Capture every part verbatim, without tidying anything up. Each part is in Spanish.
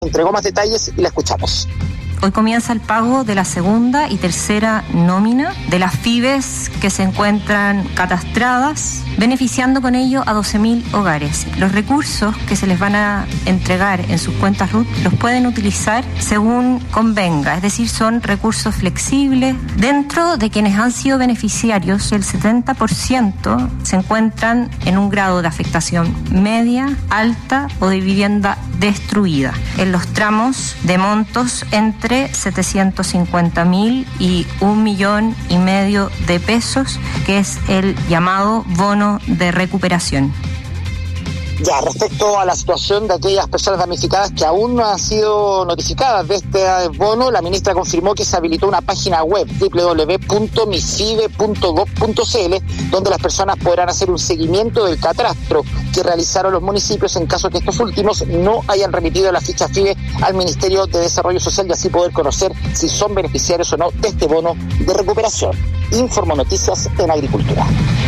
entregó más detalles y la escuchamos. Hoy comienza el pago de la segunda y tercera nómina de las FIBES que se encuentran catastradas, beneficiando con ello a doce mil hogares. Los recursos que se les van a entregar en sus cuentas R U T los pueden utilizar según convenga, es decir, son recursos flexibles. Dentro de quienes han sido beneficiarios, el setenta por ciento se encuentran en un grado de afectación media, alta o de vivienda destruida, en los tramos de montos entre setecientos cincuenta mil y un millón y medio de pesos, que es el llamado bono de recuperación. Ya, respecto a la situación de aquellas personas damnificadas que aún no han sido notificadas de este bono, la ministra confirmó que se habilitó una página web, doble u doble u doble u punto misive punto gob punto c l, donde las personas podrán hacer un seguimiento del catastro que realizaron los municipios en caso que estos últimos no hayan remitido la ficha FIBE al Ministerio de Desarrollo Social y así poder conocer si son beneficiarios o no de este bono de recuperación. Informo Noticias en Agricultura.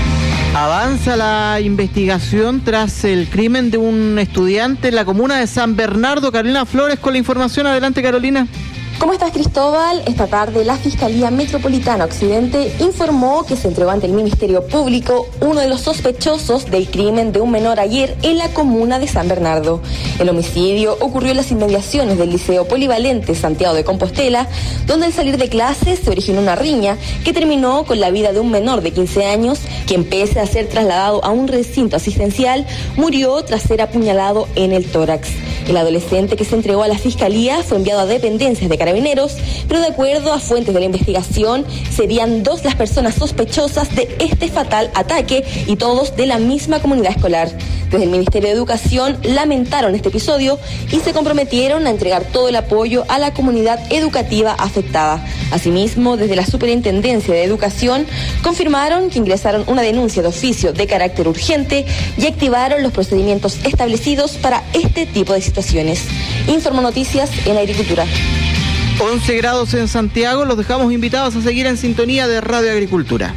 Avanza la investigación tras el crimen de un estudiante en la comuna de San Bernardo. Carolina Flores con la información. Adelante, Carolina. ¿Cómo estás, Cristóbal? Esta tarde la Fiscalía Metropolitana Occidente informó que se entregó ante el Ministerio Público uno de los sospechosos del crimen de un menor ayer en la comuna de San Bernardo. El homicidio ocurrió en las inmediaciones del Liceo Polivalente Santiago de Compostela, donde al salir de clases se originó una riña que terminó con la vida de un menor de quince años, quien pese a ser trasladado a un recinto asistencial, murió tras ser apuñalado en el tórax. El adolescente que se entregó a la Fiscalía fue enviado a dependencias de Carabineros, pero de acuerdo a fuentes de la investigación, serían dos las personas sospechosas de este fatal ataque y todos de la misma comunidad escolar. Desde el Ministerio de Educación lamentaron este episodio y se comprometieron a entregar todo el apoyo a la comunidad educativa afectada. Asimismo, desde la Superintendencia de Educación confirmaron que ingresaron una denuncia de oficio de carácter urgente y activaron los procedimientos establecidos para este tipo de situaciones. Informo Noticias en Agricultura. once grados en Santiago, los dejamos invitados a seguir en sintonía de Radio Agricultura.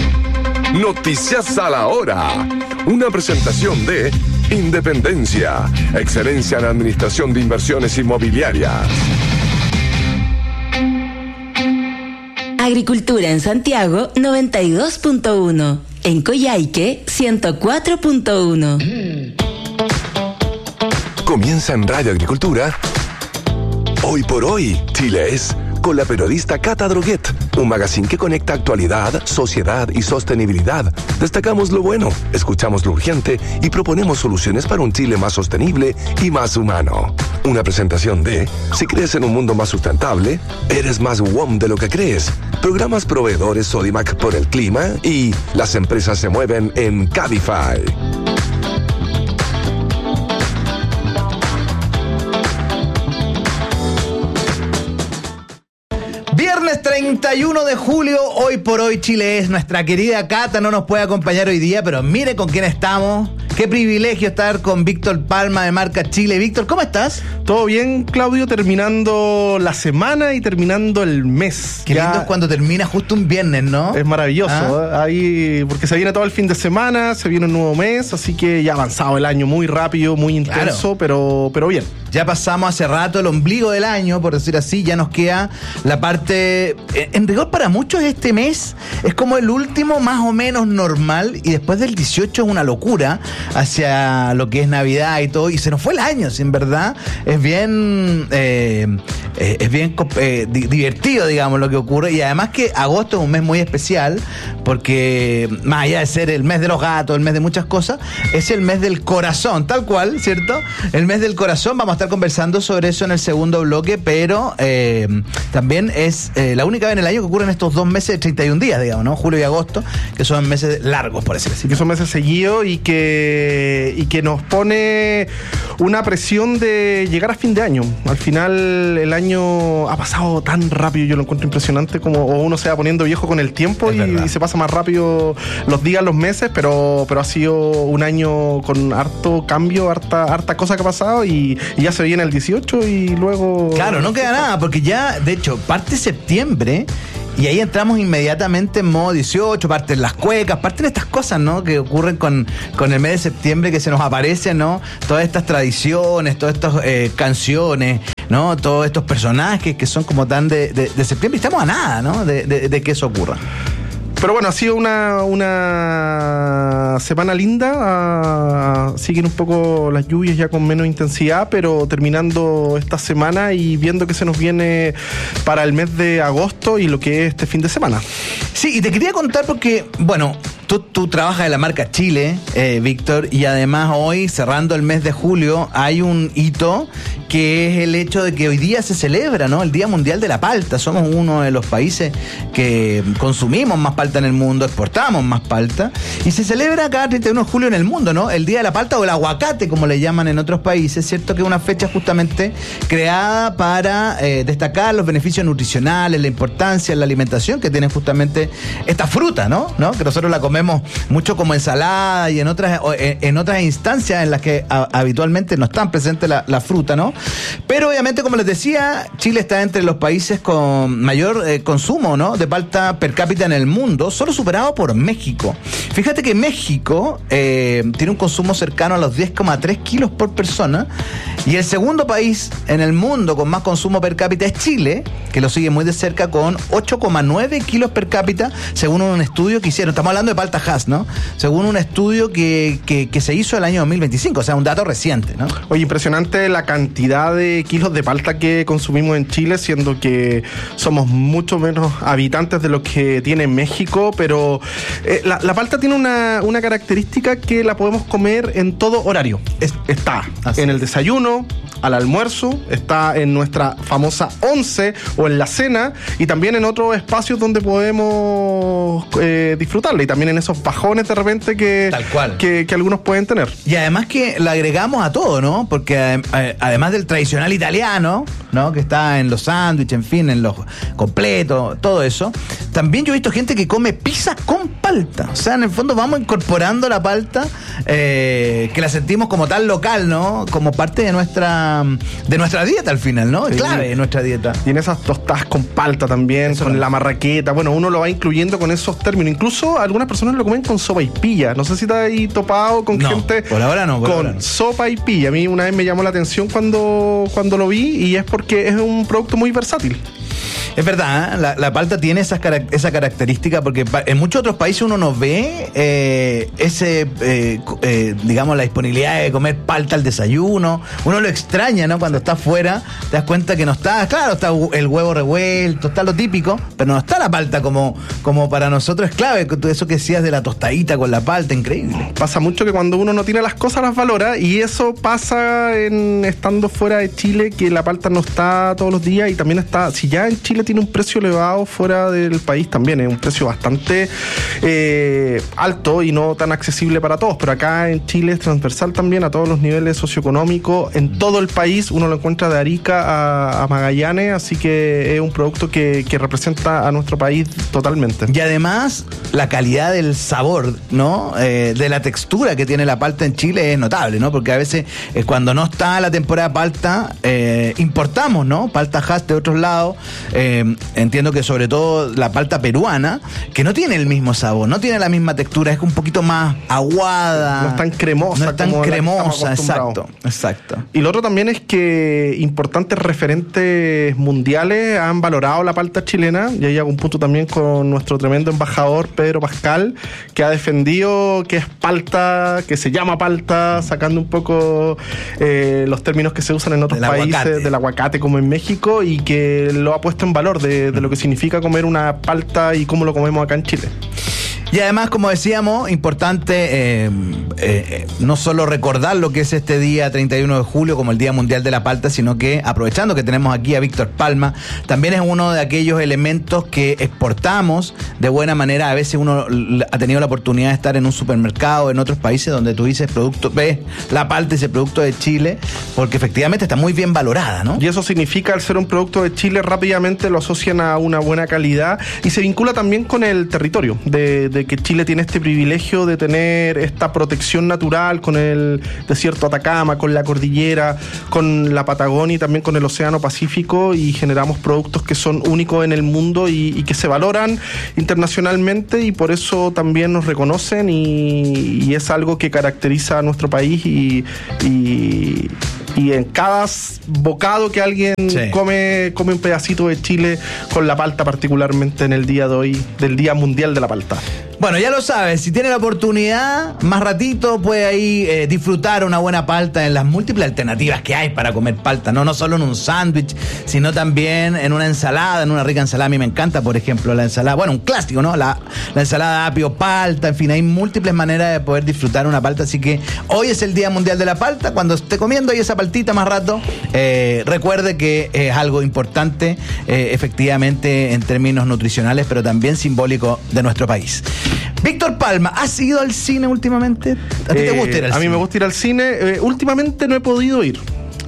Noticias a la hora. Una presentación de Independencia, excelencia en administración de inversiones inmobiliarias. Agricultura en Santiago noventa y dos punto uno. En Coyhaique ciento cuatro punto uno. Comienza en Radio Agricultura. Hoy por hoy, Chile es, con la periodista Cata Droguet, un magazine que conecta actualidad, sociedad y sostenibilidad. Destacamos lo bueno, escuchamos lo urgente y proponemos soluciones para un Chile más sostenible y más humano. Una presentación de, si crees en un mundo más sustentable, eres más W O M de lo que crees. Programas proveedores Sodimac por el clima y las empresas se mueven en Cabify. Viernes treinta y uno de julio, hoy por hoy Chile es. Nuestra querida Cata no nos puede acompañar hoy día, pero mire con quién estamos. Qué privilegio estar con Víctor Palma de Marca Chile. Víctor, ¿cómo estás? Todo bien, Claudio, terminando la semana y terminando el mes. Qué lindo es cuando termina justo un viernes, ¿no? Es maravilloso, ¿Ah? ¿eh? Ahí, porque se viene todo el fin de semana, se viene un nuevo mes, así que ya ha avanzado el año muy rápido, muy intenso, claro. pero, pero bien. Ya pasamos hace rato el ombligo del año, por decir así, ya nos queda la parte... En rigor para muchos este mes es como el último más o menos normal y después del dieciocho es una locura hacia lo que es Navidad y todo, y se nos fue el año, en verdad. Es bien... Eh, eh, es bien eh, di- divertido, digamos, lo que ocurre, y además que agosto es un mes muy especial porque más allá de ser el mes de los gatos, el mes de muchas cosas, es el mes del corazón, tal cual, ¿cierto? El mes del corazón, vamos a estar conversando sobre eso en el segundo bloque, pero eh, también es eh, la única vez en el año que ocurren estos dos meses de treinta y un días, digamos, ¿no? Julio y agosto, que son meses largos, por así decirlo. Que son meses seguidos y que, y que nos pone una presión de llegar a fin de año. Al final el año ha pasado tan rápido, yo lo encuentro impresionante, como uno se va poniendo viejo con el tiempo y, y se pasa más rápido los días, los meses, pero, pero ha sido un año con harto cambio, harta, harta cosa que ha pasado y, y ya se viene el dieciocho y luego... Claro, no queda nada, porque ya, de hecho, parte septiembre Y ahí entramos inmediatamente en modo dieciocho, parten las cuecas, parten estas cosas, ¿no? Que ocurren con, con el mes de septiembre, que se nos aparecen, ¿no? Todas estas tradiciones, todas estas eh, canciones, ¿no? Todos estos personajes que son como tan de, de, de septiembre, y estamos a nada, ¿no? De, de, de que eso ocurra. Pero bueno, ha sido una, una semana linda. Uh, siguen un poco las lluvias ya con menos intensidad, pero terminando esta semana y viendo que se nos viene para el mes de agosto y lo que es este fin de semana. Sí, y te quería contar porque, bueno, tú, tú trabajas en la marca Chile, eh, Víctor, y además hoy, cerrando el mes de julio, hay un hito que es el hecho de que hoy día se celebra, ¿no? El Día Mundial de la Palta. Somos uno de los países que consumimos más palta en el mundo, exportamos más palta, y se celebra cada treinta y uno de julio en el mundo, ¿no? El Día de la Palta o el aguacate, como le llaman en otros países, ¿cierto? Que es una fecha justamente creada para eh, destacar los beneficios nutricionales, la importancia en la alimentación que tiene justamente esta fruta, ¿no? ¿No? Que nosotros la comemos mucho como ensalada y en otras, en otras instancias en las que a, habitualmente no están presentes la, la fruta, ¿no? Pero obviamente, como les decía, Chile está entre los países con mayor eh, consumo, ¿no? De palta per cápita en el mundo, solo superado por México. Fíjate que México eh, tiene un consumo cercano a los diez coma tres kilos por persona, y el segundo país en el mundo con más consumo per cápita es Chile, que lo sigue muy de cerca con ocho coma nueve kilos per cápita, según un estudio que hicieron. Estamos hablando de palta Hass, ¿no? Según un estudio que, que, que se hizo el año dos mil veinticinco, o sea, un dato reciente, ¿no? Oye, impresionante la cantidad de kilos de palta que consumimos en Chile, siendo que somos mucho menos habitantes de lo que tiene México, pero eh, la, la palta tiene una, una característica que la podemos comer en todo horario. Es, está Así. en el desayuno, al almuerzo, está en nuestra famosa once o en la cena, y también en otros espacios donde podemos eh, disfrutarla, y también en esos bajones de repente que, Tal cual. que, que algunos pueden tener. Y además que la agregamos a todo, ¿no? Porque eh, además del tradicional italiano, ¿no? Que está en los sándwiches, en fin, en los completos, todo eso, también yo he visto gente que come pizza con palta. O sea, en el fondo vamos incorporando la palta, eh, que la sentimos como tal local, ¿no? Como parte de nuestra de nuestra dieta al final, ¿no? Es sí. clave de nuestra dieta. Y en esas tostadas con palta también, eso con no. la marraqueta. Bueno, uno lo va incluyendo con esos términos. Incluso algunas personas lo comen con sopa y pilla. No sé si está ahí topado con no, gente por ahora no, por con ahora no. sopa y pilla. A mí una vez me llamó la atención cuando, cuando lo vi, y es porque es un producto muy versátil. Es verdad, ¿eh? la, la palta tiene esas, esa característica, porque en muchos otros países uno no ve eh, ese, eh, eh, digamos, la disponibilidad de comer palta al desayuno. Uno lo extraña, ¿no? Cuando está afuera, te das cuenta que no está, claro, está el huevo revuelto, está lo típico, pero no está la palta como, como para nosotros es clave. Eso que decías de la tostadita con la palta, increíble. Pasa mucho que cuando uno no tiene las cosas las valora, y eso pasa en estando fuera de Chile, que la palta no está todos los días, y también está, si ya en Chile tiene un precio elevado, fuera del país también es un precio bastante eh, alto y no tan accesible para todos, pero acá en Chile es transversal también a todos los niveles socioeconómicos, en todo el país uno lo encuentra de Arica a, a Magallanes, así que es un producto que, que representa a nuestro país totalmente. Y además la calidad del sabor, ¿no? Eh, de la textura que tiene la palta en Chile es notable, ¿no? Porque a veces eh, cuando no está la temporada de palta, eh, importamos, ¿no? Palta Hass de otros lados. Eh, entiendo que sobre todo la palta peruana, que no tiene el mismo sabor, no tiene la misma textura, es un poquito más aguada. No es tan cremosa. No es tan cremosa, exacto, exacto. Y lo otro también es que importantes referentes mundiales han valorado la palta chilena, y ahí hago un punto también con nuestro tremendo embajador Pedro Pascal, que ha defendido que es palta, que se llama palta, sacando un poco eh, los términos que se usan en otros del países, aguacate. del aguacate como en México, y que lo ha puesto en valor de, de lo que significa comer una palta y cómo lo comemos acá en Chile. Y además, como decíamos, importante eh, eh, no solo recordar lo que es este día treinta y uno de julio como el Día Mundial de la Palta, sino que, aprovechando que tenemos aquí a Víctor Palma, también es uno de aquellos elementos que exportamos de buena manera. A veces uno ha tenido la oportunidad de estar en un supermercado en otros países donde tú dices producto, ves la palta y ese producto de Chile, porque efectivamente está muy bien valorada, ¿no? Y eso significa, al ser un producto de Chile, rápidamente lo asocian a una buena calidad, y se vincula también con el territorio de, de eh, que Chile tiene este privilegio de tener esta protección natural con el desierto Atacama, con la cordillera, con la Patagonia y también con el Océano Pacífico, y generamos productos que son únicos en el mundo y, y que se valoran internacionalmente, y por eso también nos reconocen, y, y es algo que caracteriza a nuestro país, y, y, y en cada bocado que alguien sí. come, come un pedacito de Chile con la palta, particularmente en el día de hoy, del Día Mundial de la Palta. Bueno, ya lo sabes, si tiene la oportunidad, más ratito puede ahí eh, disfrutar una buena palta en las múltiples alternativas que hay para comer palta, ¿no? No solo en un sándwich, sino también en una ensalada, en una rica ensalada. A mí me encanta, por ejemplo, la ensalada, bueno, un clásico, ¿no? La, la ensalada de apio, palta, en fin, hay múltiples maneras de poder disfrutar una palta, así que hoy es el Día Mundial de la Palta. Cuando esté comiendo ahí esa paltita más rato, eh, recuerde que es algo importante, eh, efectivamente, en términos nutricionales, pero también simbólico de nuestro país. Víctor Palma, ¿has ido al cine últimamente? ¿A ti eh, te gusta ir al a cine? A mí me gusta ir al cine. Eh, últimamente no he podido ir,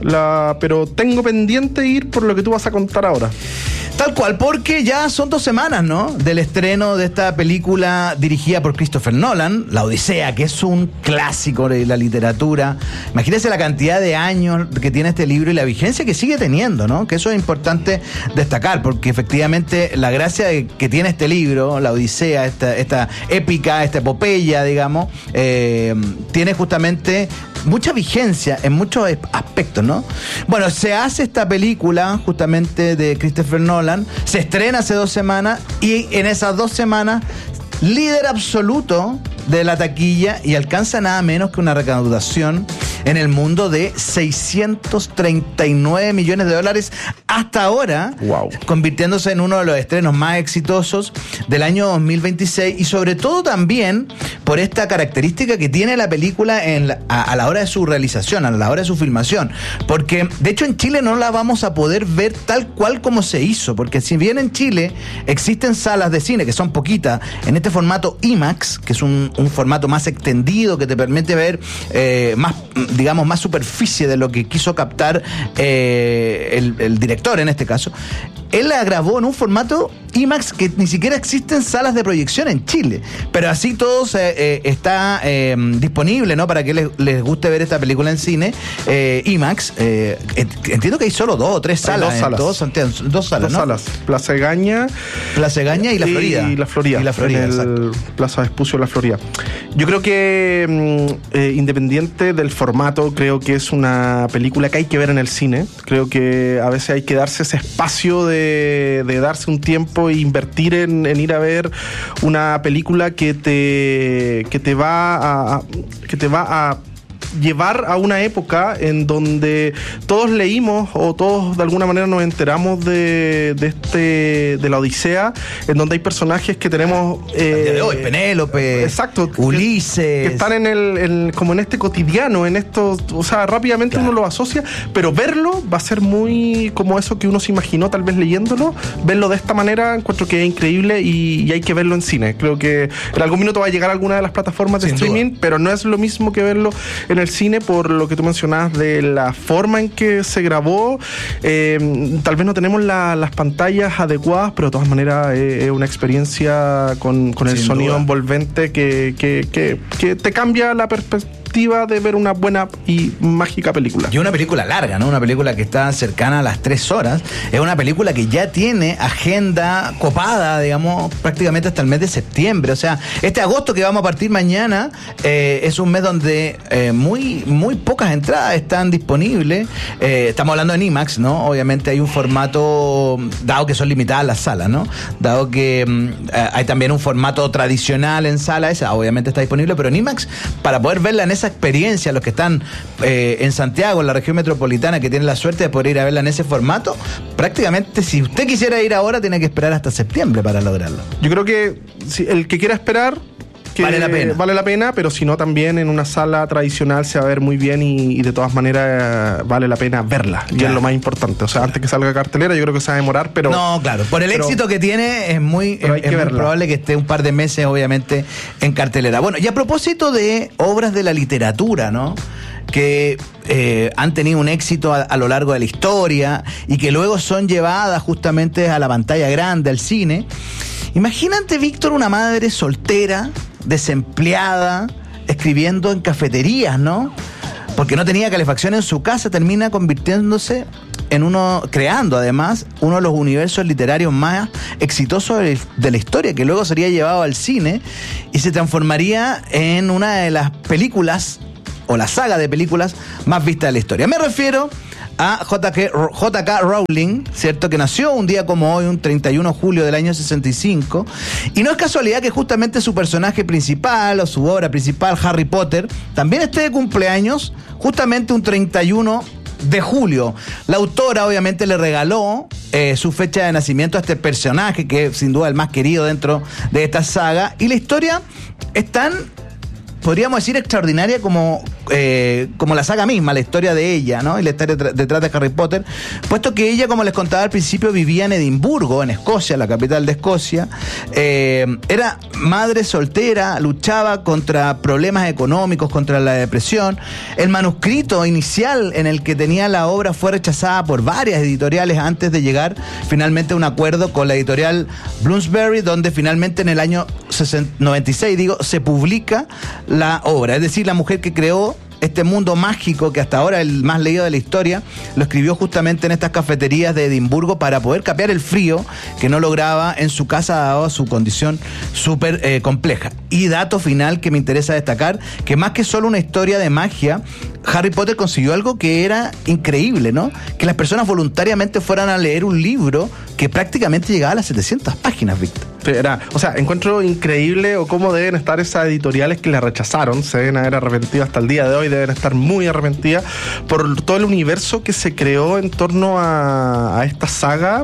la, pero tengo pendiente ir por lo que tú vas a contar ahora. Tal cual, porque ya son dos semanas, ¿no?, del estreno de esta película dirigida por Christopher Nolan, La Odisea, que es un clásico de la literatura. Imagínense la cantidad de años que tiene este libro y la vigencia que sigue teniendo, ¿no? Que eso es importante destacar, porque efectivamente la gracia de que tiene este libro, La Odisea, esta, esta épica, esta epopeya, digamos, eh, tiene justamente mucha vigencia en muchos aspectos, ¿no? Bueno, se hace esta película justamente de Christopher Nolan, se estrena hace dos semanas y en esas dos semanas líder absoluto de la taquilla y alcanza nada menos que una recaudación en el mundo de seiscientos treinta y nueve millones de dólares hasta ahora, wow, convirtiéndose en uno de los estrenos más exitosos del año dos mil veintiséis, y sobre todo también por esta característica que tiene la película en la, a, a la hora de su realización, a la hora de su filmación, porque de hecho en Chile no la vamos a poder ver tal cual como se hizo, porque si bien en Chile existen salas de cine, que son poquitas, en este formato IMAX, que es un, un formato más extendido que te permite ver eh, más, digamos, más superficie de lo que quiso captar eh, el, el director en este caso, él la grabó en un formato IMAX que ni siquiera existen salas de proyección en Chile, pero así todo se, eh, está eh, disponible, ¿no?, para que les, les guste ver esta película en cine, eh, IMAX. Eh, entiendo que hay solo dos o tres salas, dos salas, en todo Santiago, dos salas, dos ¿no? salas, Plaza Egaña, Plaza Egaña y La Florida. Y La Florida. Y La Florida, en el exacto. Plaza Vespucio, La Florida. Yo creo que, eh, independiente del formato, creo que es una película que hay que ver en el cine. Creo que a veces hay que darse ese espacio de, de darse un tiempo e invertir en, en ir a ver una película que te, que te va a, que te va a llevar a una época en donde todos leímos o todos de alguna manera nos enteramos de, de este de la Odisea, en donde hay personajes que tenemos eh, día de hoy, Penélope, exacto, Ulises, que, que están en el en, como en este cotidiano, en esto, o sea, rápidamente claro, uno lo asocia, pero verlo va a ser muy como eso que uno se imaginó tal vez leyéndolo. Verlo de esta manera encuentro que es increíble, y, y hay que verlo en cine. Creo que en algún minuto va a llegar a alguna de las plataformas de Sin streaming duda, pero no es lo mismo que verlo en el cine, por lo que tú mencionabas de la forma en que se grabó. Eh, tal vez no tenemos la, las pantallas adecuadas, pero de todas maneras eh, es una experiencia con, con el sonido duda, envolvente que, que, que, que te cambia la perspectiva de ver una buena y mágica película. Y una película larga, ¿no? Una película que está cercana a las tres horas. Es una película que ya tiene agenda copada, digamos, prácticamente hasta el mes de septiembre. O sea, este agosto que vamos a partir mañana eh, es un mes donde eh, muy, muy pocas entradas están disponibles. Eh, estamos hablando en IMAX, ¿no? Obviamente hay un formato, dado que son limitadas las salas, ¿no? Dado que eh, hay también un formato tradicional en sala, esa obviamente está disponible, pero en IMAX, para poder verla en esa experiencia, los que están eh, en Santiago, en la región metropolitana, que tienen la suerte de poder ir a verla en ese formato, prácticamente si usted quisiera ir ahora tiene que esperar hasta septiembre para lograrlo. Yo creo que si el que quiera esperar, que vale la pena. Vale la pena, pero si no, también en una sala tradicional se va a ver muy bien, y, y de todas maneras eh, vale la pena verla, claro, y es lo más importante. O sea, antes que salga cartelera, yo creo que se va a demorar, pero... No, claro, por el pero, éxito que tiene es muy, es, es muy probable que esté un par de meses, obviamente, en cartelera. Bueno, y a propósito de obras de la literatura, ¿no?, que eh, han tenido un éxito a, a lo largo de la historia y que luego son llevadas justamente a la pantalla grande, al cine. Imagínate, Víctor, una madre soltera, desempleada, escribiendo en cafeterías, ¿no? Porque no tenía calefacción en su casa, termina convirtiéndose en uno, creando además uno de los universos literarios más exitosos de, de la historia, que luego sería llevado al cine y se transformaría en una de las películas, o la saga de películas más vistas de la historia. Me refiero a J K Rowling, ¿cierto? Que nació un día como hoy, un treinta y uno de julio del año sesenta y cinco, y no es casualidad que justamente su personaje principal, o su obra principal, Harry Potter, también esté de cumpleaños justamente un treinta y uno de julio. La autora obviamente le regaló eh, su fecha de nacimiento a este personaje, que es sin duda el más querido dentro de esta saga, y la historia es tan, podríamos decir, extraordinaria como, eh, como la saga misma, la historia de ella, ¿no? Y la historia detrás de Harry Potter, puesto que ella, como les contaba al principio, vivía en Edimburgo, en Escocia, la capital de Escocia. Eh, era madre soltera, luchaba contra problemas económicos, contra la depresión. El manuscrito inicial en el que tenía la obra fue rechazada por varias editoriales antes de llegar finalmente a un acuerdo con la editorial Bloomsbury, donde finalmente en el año noventa y seis, digo, se publica la obra. Es decir, la mujer que creó este mundo mágico, que hasta ahora es el más leído de la historia, lo escribió justamente en estas cafeterías de Edimburgo para poder capear el frío que no lograba en su casa dado su condición súper eh, compleja. Y dato final que me interesa destacar, que más que solo una historia de magia, Harry Potter consiguió algo que era increíble, ¿no? Que las personas voluntariamente fueran a leer un libro que prácticamente llegaba a las setecientas páginas, Víctor. Era, o sea, encuentro increíble o cómo deben estar esas editoriales que la rechazaron. Se deben haber arrepentido hasta el día de hoy, deben estar muy arrepentidas por todo el universo que se creó en torno a, a esta saga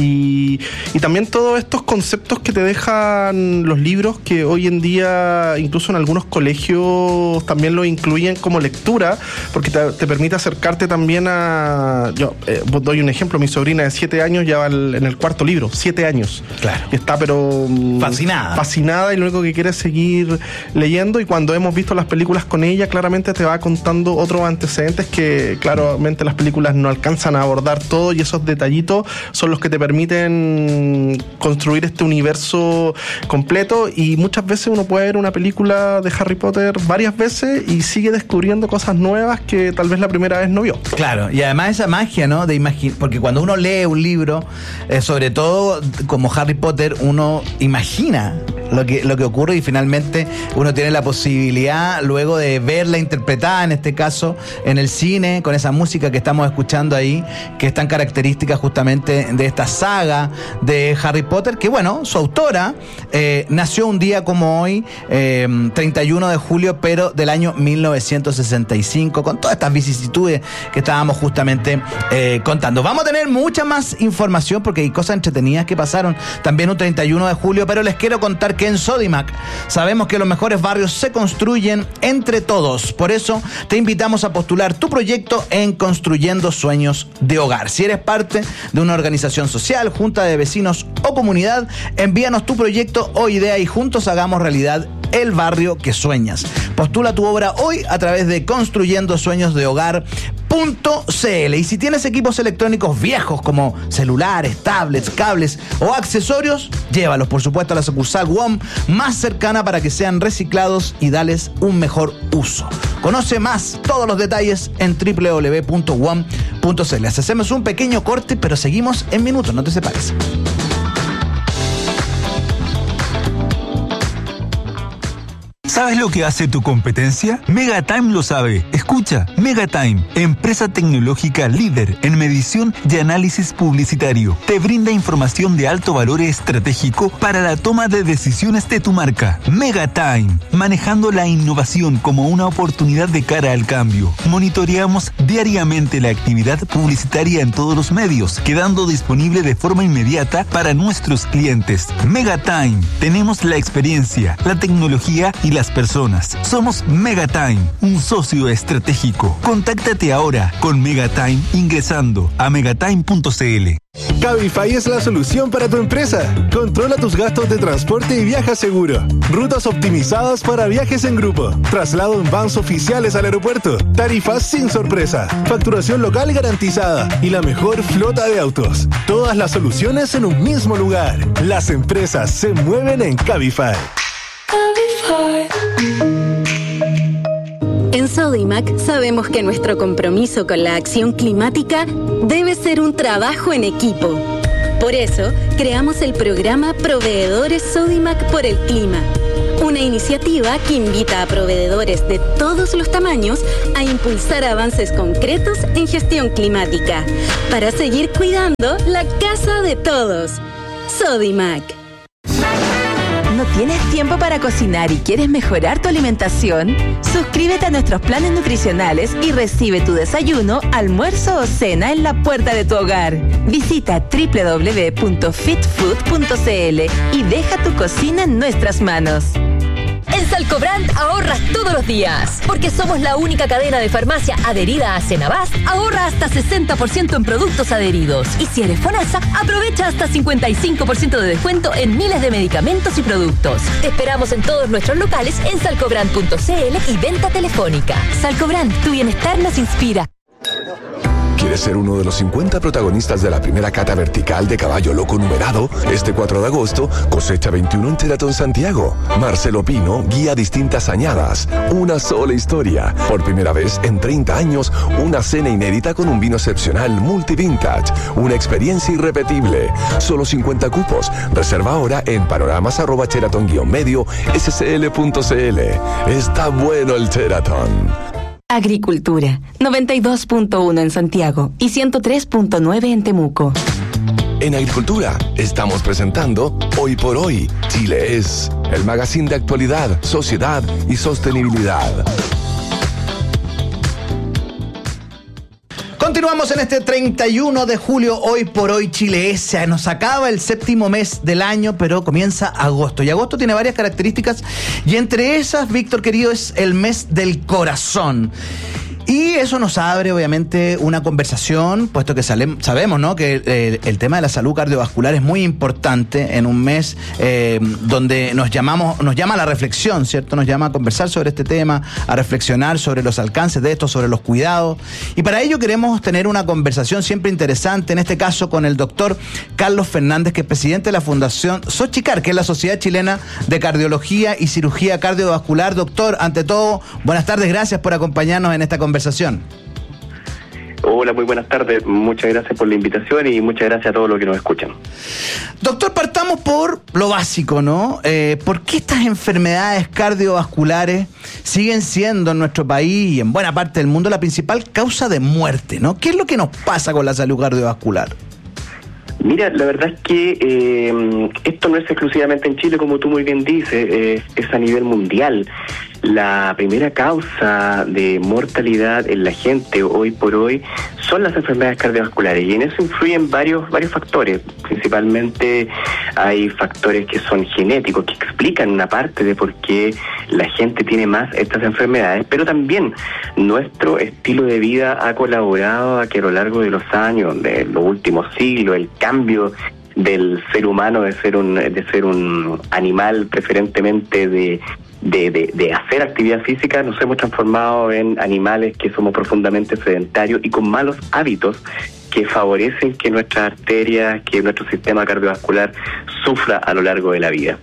y, y también todos estos conceptos que te dejan los libros, que hoy en día incluso en algunos colegios también lo incluyen como lectura, porque te, te permite acercarte también a... Yo eh, doy un ejemplo, mi sobrina de siete años ya va en el cuarto libro, siete años. Claro. Y está pero fascinada. Fascinada y lo único que quiere es seguir leyendo, y cuando hemos visto las películas con ella, claramente te va contando otros antecedentes que claramente las películas no alcanzan a abordar todo, y esos detallitos son los que te permiten construir este universo completo. Y muchas veces uno puede ver una película de Harry Potter varias veces y sigue descubriendo cosas nuevas que tal vez la primera vez no vio. Claro, y además esa magia, ¿no? De imaginar, porque cuando uno lee un libro, eh, sobre todo como Harry Potter, uno imagina lo que, lo que ocurre, y finalmente uno tiene la posibilidad luego de verla interpretada, en este caso en el cine, con esa música que estamos escuchando ahí, que es tan característica justamente de esta saga de Harry Potter, que bueno, su autora eh, nació un día como hoy, eh, treinta y uno de julio, pero del año mil novecientos sesenta y cinco, con todas estas vicisitudes que estábamos justamente eh, contando. Vamos a tener mucha más información porque hay cosas entretenidas que pasaron también un treinta y uno de julio, pero les quiero contar que en Sodimac sabemos que los mejores barrios se construyen entre todos. Por eso te invitamos a postular tu proyecto en Construyendo Sueños de Hogar. Si eres parte de una organización social, junta de vecinos o comunidad, envíanos tu proyecto o idea y juntos hagamos realidad el barrio que sueñas. Postula tu obra hoy a través de construyendo sueños de hogar punto c l. Y si tienes equipos electrónicos viejos como celulares, tablets, cables o accesorios, llévalos por supuesto a la sucursal W O M más cercana para que sean reciclados y dales un mejor uso. Conoce más, todos los detalles en doble u doble u doble u punto w o m punto c l. Hacemos un pequeño corte, pero seguimos en minutos, no te separes. ¿Sabes lo que hace tu competencia? Megatime lo sabe. Escucha, Megatime, empresa tecnológica líder en medición y análisis publicitario. Te brinda información de alto valor estratégico para la toma de decisiones de tu marca. Megatime, manejando la innovación como una oportunidad de cara al cambio. Monitoreamos diariamente la actividad publicitaria en todos los medios, quedando disponible de forma inmediata para nuestros clientes. Megatime, tenemos la experiencia, la tecnología y las personas. Somos Megatime, un socio estratégico. Contáctate ahora con Megatime ingresando a megatime punto c l. Cabify es la solución para tu empresa. Controla tus gastos de transporte y viaja seguro. Rutas optimizadas para viajes en grupo. Traslado en vans oficiales al aeropuerto. Tarifas sin sorpresa. Facturación local garantizada. Y la mejor flota de autos. Todas las soluciones en un mismo lugar. Las empresas se mueven en Cabify. En Sodimac sabemos que nuestro compromiso con la acción climática debe ser un trabajo en equipo. Por eso, creamos el programa Proveedores Sodimac por el Clima, una iniciativa que invita a proveedores de todos los tamaños a impulsar avances concretos en gestión climática para seguir cuidando la casa de todos. Sodimac. ¿No tienes tiempo para cocinar y quieres mejorar tu alimentación? Suscríbete a nuestros planes nutricionales y recibe tu desayuno, almuerzo o cena en la puerta de tu hogar. Visita doble u doble u doble u punto fit food punto c l y deja tu cocina en nuestras manos. En Salcobrand ahorras todos los días, porque somos la única cadena de farmacia adherida a Senabast. Ahorra hasta sesenta por ciento en productos adheridos. Y si eres FONASA, aprovecha hasta cincuenta y cinco por ciento de descuento en miles de medicamentos y productos. Te esperamos en todos nuestros locales en salcobrand punto c l y venta telefónica. Salcobrand, tu bienestar nos inspira. ¿Quieres ser uno de los cincuenta protagonistas de la primera cata vertical de caballo loco numerado? Este cuatro de agosto, cosecha veintiuno en Teratón Santiago. Marcelo Pino guía distintas añadas. Una sola historia. Por primera vez en treinta años, una cena inédita con un vino excepcional multi-vintage. Una experiencia irrepetible. Solo cincuenta cupos. Reserva ahora en panoramas arroba cheratón guión medio scl punto cl. Está bueno el Teratón. Agricultura, noventa y dos punto uno en Santiago y ciento tres punto nueve en Temuco. En Agricultura estamos presentando Hoy por Hoy, Chile es, el magazine de actualidad, sociedad y sostenibilidad. Continuamos en este treinta y uno de julio, Hoy por Hoy Chile es. Se nos acaba el séptimo mes del año, pero comienza agosto. Y agosto tiene varias características y entre esas, Víctor querido, es el mes del corazón. Y eso nos abre, obviamente, una conversación, puesto que sale, sabemos, ¿no?, que el, el tema de la salud cardiovascular es muy importante en un mes eh, donde nos llamamos, nos llama a la reflexión, ¿cierto? Nos llama a conversar sobre este tema, a reflexionar sobre los alcances de esto, sobre los cuidados. Y para ello queremos tener una conversación siempre interesante, en este caso con el doctor Carlos Fernández, que es presidente de la Fundación Xochicard, que es la Sociedad Chilena de Cardiología y Cirugía Cardiovascular. Doctor, ante todo, buenas tardes, gracias por acompañarnos en esta conversación. Hola, muy buenas tardes. Muchas gracias por la invitación y muchas gracias a todos los que nos escuchan. Doctor, partamos por lo básico, ¿no? Eh, ¿Por qué estas enfermedades cardiovasculares siguen siendo en nuestro país y en buena parte del mundo la principal causa de muerte, ¿no? ¿Qué es lo que nos pasa con la salud cardiovascular? Mira, la verdad es que eh, esto no es exclusivamente en Chile, como tú muy bien dices, eh, es a nivel mundial. La primera causa de mortalidad en la gente hoy por hoy son las enfermedades cardiovasculares, y en eso influyen varios varios factores. Principalmente hay factores que son genéticos, que explican una parte de por qué la gente tiene más estas enfermedades, pero también nuestro estilo de vida ha colaborado a que a lo largo de los años, de los últimos siglos, el cambio del ser humano de ser un de ser un animal preferentemente de De, de, de hacer actividad física, nos hemos transformado en animales que somos profundamente sedentarios y con malos hábitos que favorecen que nuestras arterias, que nuestro sistema cardiovascular sufra a lo largo de la vida.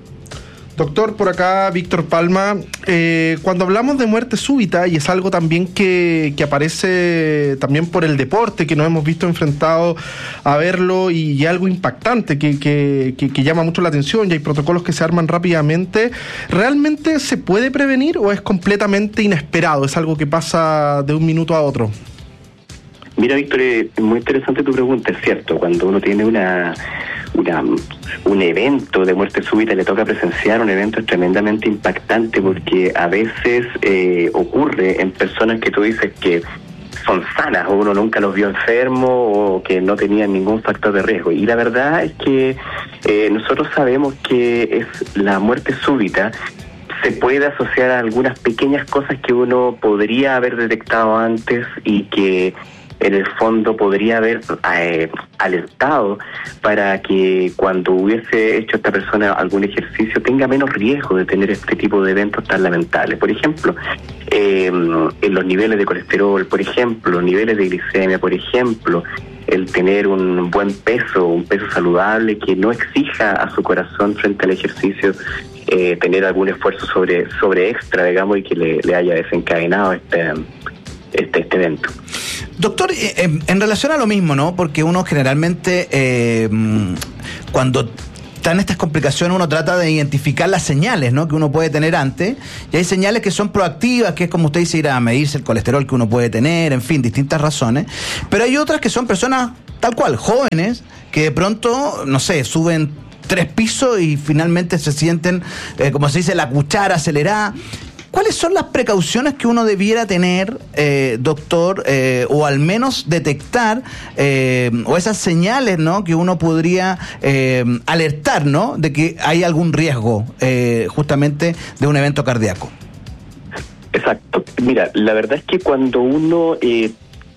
Doctor, por acá Víctor Palma, eh, cuando hablamos de muerte súbita, y es algo también que, que aparece también por el deporte, que nos hemos visto enfrentados a verlo, y, y algo impactante que, que, que, que llama mucho la atención, y hay protocolos que se arman rápidamente, ¿realmente se puede prevenir o es completamente inesperado? ¿Es algo que pasa de un minuto a otro? Mira, Víctor, es muy interesante tu pregunta, es cierto, cuando uno tiene una... Una, un evento de muerte súbita, le toca presenciar un evento tremendamente impactante, porque a veces eh, ocurre en personas que tú dices que son sanas, o uno nunca los vio enfermos o que no tenían ningún factor de riesgo. Y la verdad es que eh, nosotros sabemos que es la muerte súbita se puede asociar a algunas pequeñas cosas que uno podría haber detectado antes y que en el fondo podría haber eh, alertado para que cuando hubiese hecho esta persona algún ejercicio tenga menos riesgo de tener este tipo de eventos tan lamentables. Por ejemplo, eh, en los niveles de colesterol, por ejemplo, niveles de glicemia, por ejemplo, el tener un buen peso, un peso saludable que no exija a su corazón frente al ejercicio eh, tener algún esfuerzo sobre sobre extra, digamos, y que le, le haya desencadenado este, este, este evento. Doctor, eh, en relación a lo mismo, ¿no? Porque uno generalmente, eh, cuando están estas complicaciones, uno trata de identificar las señales, ¿no?, que uno puede tener antes, y hay señales que son proactivas, que es como usted dice, ir a medirse el colesterol que uno puede tener, en fin, distintas razones, pero hay otras que son personas tal cual, jóvenes, que de pronto, no sé, suben tres pisos y finalmente se sienten, eh, como se dice, la cuchara acelerada. ¿Cuáles son las precauciones que uno debiera tener, eh, doctor, eh, o al menos detectar, eh, o esas señales, ¿no?, que uno podría eh, alertar, ¿no?, de que hay algún riesgo eh, justamente de un evento cardíaco? Exacto. Mira, la verdad es que cuando uno eh,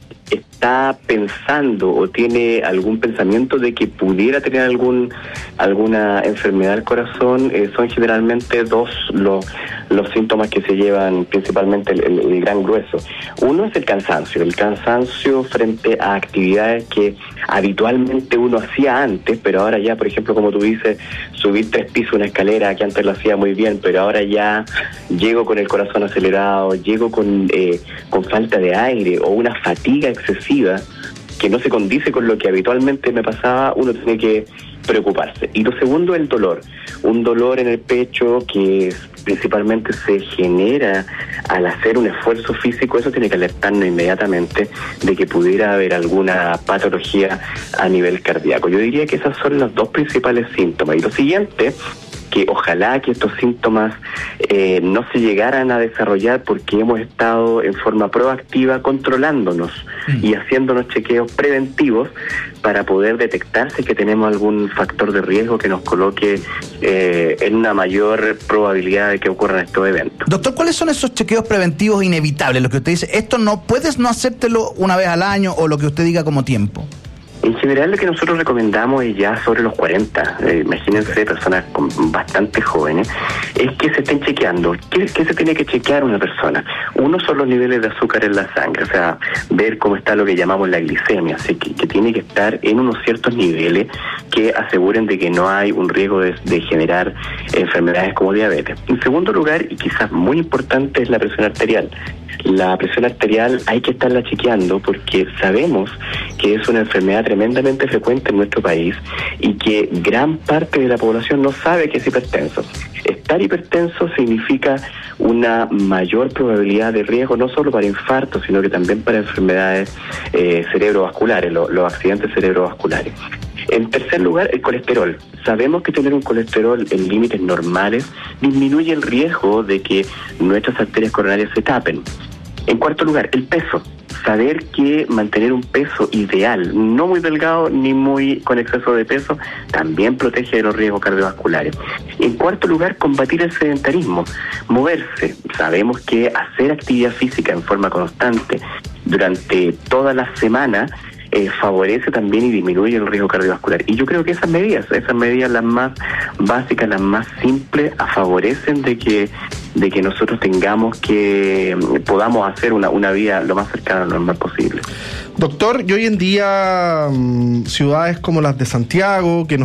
está pensando o tiene algún pensamiento de que pudiera tener algún alguna enfermedad del corazón, eh, son generalmente dos los los síntomas que se llevan principalmente el, el, el gran grueso. Uno es el cansancio, el cansancio frente a actividades que habitualmente uno hacía antes, pero ahora ya, por ejemplo, como tú dices, subir tres pisos una escalera que antes lo hacía muy bien, pero ahora ya llego con el corazón acelerado, llego con, eh, con falta de aire o una fatiga excesiva que no se condice con lo que habitualmente me pasaba, uno tiene que preocuparse. Y lo segundo es el dolor, un dolor en el pecho que principalmente se genera al hacer un esfuerzo físico. Eso tiene que alertarnos inmediatamente de que pudiera haber alguna patología a nivel cardíaco. Yo diría que esas son los dos principales síntomas. Y lo siguiente, que ojalá que estos síntomas eh, no se llegaran a desarrollar porque hemos estado en forma proactiva controlándonos mm. y haciéndonos chequeos preventivos para poder detectarse que tenemos algún factor de riesgo que nos coloque eh, en una mayor probabilidad de que ocurran estos eventos. Doctor, ¿cuáles son esos chequeos preventivos inevitables? Lo que usted dice, esto no puedes no hacértelo una vez al año, o lo que usted diga como tiempo. En general, lo que nosotros recomendamos es ya sobre los cuarenta, eh, imagínense personas con, bastante jóvenes, es que se estén chequeando. ¿Qué, ¿Qué se tiene que chequear una persona? Uno son los niveles de azúcar en la sangre, o sea, ver cómo está lo que llamamos la glicemia, así que, que tiene que estar en unos ciertos niveles que aseguren de que no hay un riesgo de, de generar enfermedades como diabetes. En segundo lugar, y quizás muy importante, es la presión arterial. La presión arterial hay que estarla chequeando porque sabemos que es una enfermedad tremendamente frecuente en nuestro país y que gran parte de la población no sabe que es hipertenso. Estar hipertenso significa una mayor probabilidad de riesgo no solo para infartos, sino que también para enfermedades eh, cerebrovasculares, lo, los accidentes cerebrovasculares. En tercer lugar, el colesterol. Sabemos que tener un colesterol en límites normales disminuye el riesgo de que nuestras arterias coronarias se tapen. En cuarto lugar, el peso. Saber que mantener un peso ideal, no muy delgado ni muy con exceso de peso, también protege de los riesgos cardiovasculares. En cuarto lugar, combatir el sedentarismo, moverse. Sabemos que hacer actividad física en forma constante durante toda la semana Eh, favorece también y disminuye el riesgo cardiovascular. Y yo creo que esas medidas, esas medidas las más básicas, las más simples, favorecen de que de que nosotros tengamos que, podamos hacer una, una vida lo más cercana a lo normal posible. Doctor, y hoy en día mmm, ciudades como las de Santiago, que nos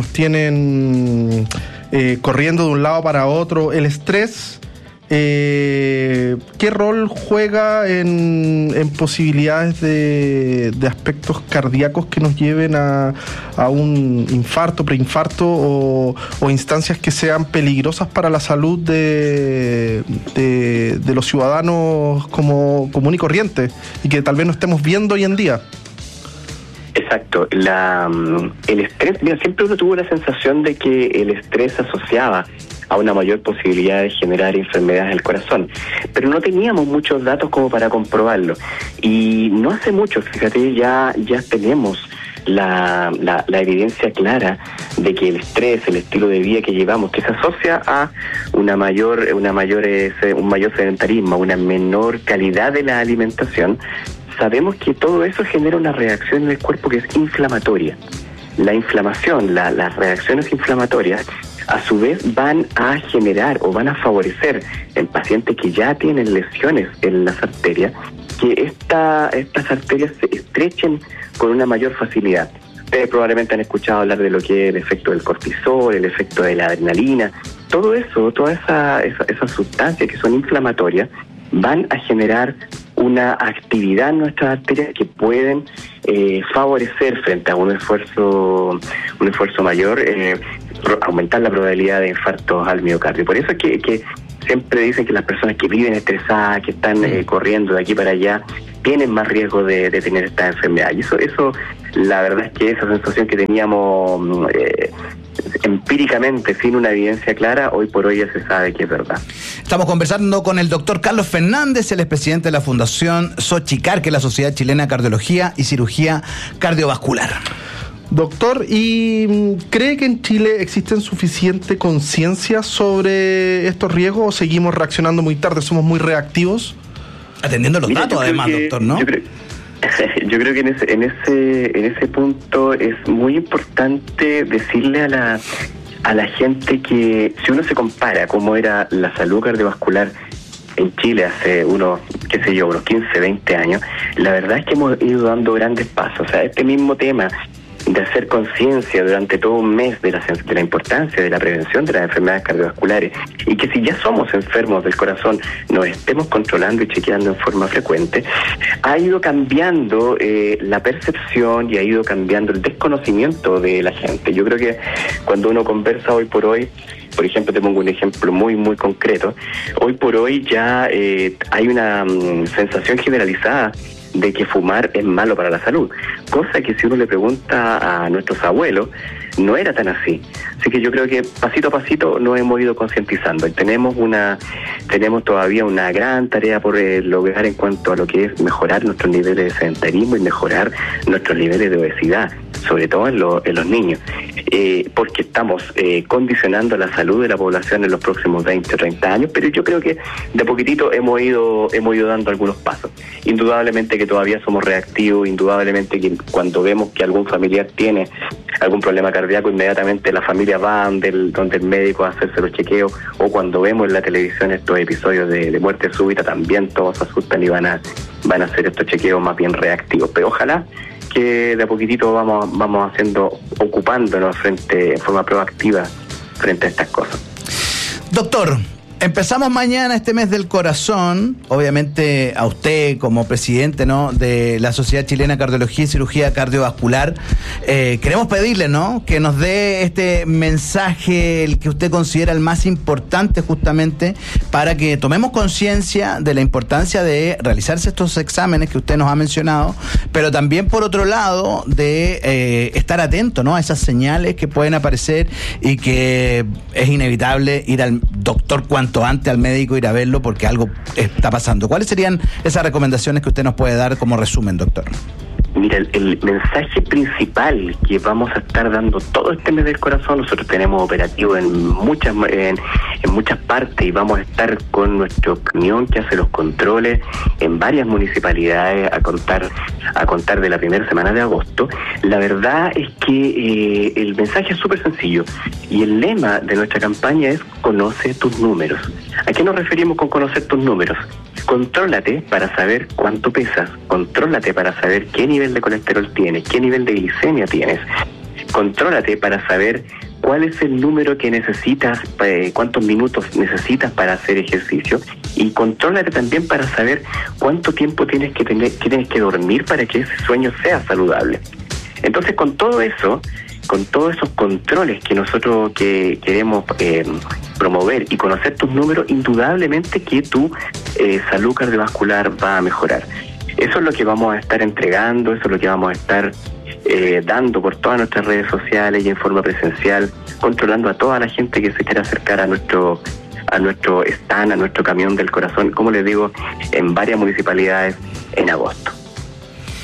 tienen eh, corriendo de un lado para otro, el estrés, Eh, ¿qué rol juega en, en posibilidades de, de aspectos cardíacos que nos lleven a, a un infarto, preinfarto o, o instancias que sean peligrosas para la salud de, de, de los ciudadanos como común y corriente y que tal vez no estemos viendo hoy en día? Exacto. La, el estrés, mira, siempre uno tuvo la sensación de que el estrés se asociaba a una mayor posibilidad de generar enfermedades del corazón, pero no teníamos muchos datos como para comprobarlo. Y no hace mucho, fíjate, ya ya tenemos la, la, la evidencia clara de que el estrés, el estilo de vida que llevamos, que se asocia a una mayor, una mayor, un mayor sedentarismo, una menor calidad de la alimentación, sabemos que todo eso genera una reacción en el cuerpo que es inflamatoria. La inflamación, la, las reacciones inflamatorias, a su vez van a generar o van a favorecer en pacientes que ya tienen lesiones en las arterias, que esta, estas arterias se estrechen con una mayor facilidad. Ustedes probablemente han escuchado hablar de lo que es el efecto del cortisol, el efecto de la adrenalina. Todo eso, todas esa, esa, esas sustancias que son inflamatorias van a generar una actividad en nuestras arterias que pueden eh, favorecer frente a un esfuerzo un esfuerzo mayor, eh, aumentar la probabilidad de infartos al miocardio. Por eso es que, que siempre dicen que las personas que viven estresadas, que están eh, corriendo de aquí para allá, tienen más riesgo de, de tener esta enfermedad. Y eso, eso, la verdad es que esa sensación que teníamos eh, empíricamente, sin una evidencia clara, hoy por hoy ya se sabe que es verdad. Estamos conversando con el doctor Carlos Fernández, él es presidente de la Fundación Xochicár, que es la Sociedad Chilena de Cardiología y Cirugía Cardiovascular. Doctor, ¿y cree que en Chile existe suficiente conciencia sobre estos riesgos o seguimos reaccionando muy tarde, somos muy reactivos? Atendiendo los Mira, datos, además, que, doctor, ¿no? Yo creo, yo creo que en ese, en ese en ese punto es muy importante decirle a la a la gente que si uno se compara cómo era la salud cardiovascular en Chile hace unos, qué sé yo, unos quince, veinte años, la verdad es que hemos ido dando grandes pasos. O sea, este mismo tema de hacer conciencia durante todo un mes de la, de la importancia de la prevención de las enfermedades cardiovasculares, y que si ya somos enfermos del corazón nos estemos controlando y chequeando en forma frecuente, ha ido cambiando eh, la percepción y ha ido cambiando el desconocimiento de la gente. Yo creo que cuando uno conversa hoy por hoy, por ejemplo, te pongo un ejemplo muy, muy concreto, hoy por hoy ya eh, hay una um, sensación generalizada de que fumar es malo para la salud, cosa que si uno le pregunta a nuestros abuelos no era tan así. Así que yo creo que pasito a pasito nos hemos ido concientizando y tenemos una tenemos todavía una gran tarea por eh, lograr en cuanto a lo que es mejorar nuestros niveles de sedentarismo y mejorar nuestros niveles de obesidad, sobre todo en, lo, en los niños, eh, porque estamos eh, condicionando la salud de la población en los próximos veinte o treinta años, pero yo creo que de poquitito hemos ido hemos ido dando algunos pasos. Indudablemente que todavía somos reactivos, indudablemente que cuando vemos que algún familiar tiene algún problema cardíaco, inmediatamente la familia va donde el, donde el médico a hacerse los chequeos, o cuando vemos en la televisión estos episodios de, de muerte súbita, también todos se asustan y van a van a hacer estos chequeos más bien reactivos. Pero ojalá que de a poquitito vamos vamos haciendo, ocupándonos frente en forma proactiva frente a estas cosas. Doctor, empezamos mañana este mes del corazón. Obviamente a usted como presidente, ¿no?, de la Sociedad Chilena de Cardiología y Cirugía Cardiovascular, eh, queremos pedirle, ¿no?, que nos dé este mensaje, el que usted considera el más importante justamente para que tomemos conciencia de la importancia de realizarse estos exámenes que usted nos ha mencionado, pero también por otro lado de eh, estar atento, ¿no?, a esas señales que pueden aparecer y que es inevitable ir al doctor cuando antes, al médico, ir a verlo porque algo está pasando. ¿Cuáles serían esas recomendaciones que usted nos puede dar como resumen, doctor? Mira, el, el mensaje principal que vamos a estar dando todo este mes del corazón, nosotros tenemos operativo en muchas en, en muchas partes y vamos a estar con nuestro camión que hace los controles en varias municipalidades a contar a contar de la primera semana de agosto. La verdad es que eh, el mensaje es súper sencillo y el lema de nuestra campaña es conoce tus números. ¿A qué nos referimos con conocer tus números? Contrólate para saber cuánto pesas, contrólate para saber qué nivel de colesterol tienes, qué nivel de glicemia tienes, contrólate para saber cuál es el número que necesitas, eh, cuántos minutos necesitas para hacer ejercicio, y contrólate también para saber cuánto tiempo tienes que tener, que tienes que dormir para que ese sueño sea saludable. Entonces, con todo eso, con todos esos controles que nosotros que queremos eh, promover y conocer tus números, indudablemente que tu eh, salud cardiovascular va a mejorar. Eso es lo que vamos a estar entregando, eso es lo que vamos a estar eh, dando por todas nuestras redes sociales y en forma presencial, controlando a toda la gente que se quiera acercar a nuestro a nuestro stand, a nuestro camión del corazón, como les digo, en varias municipalidades en agosto.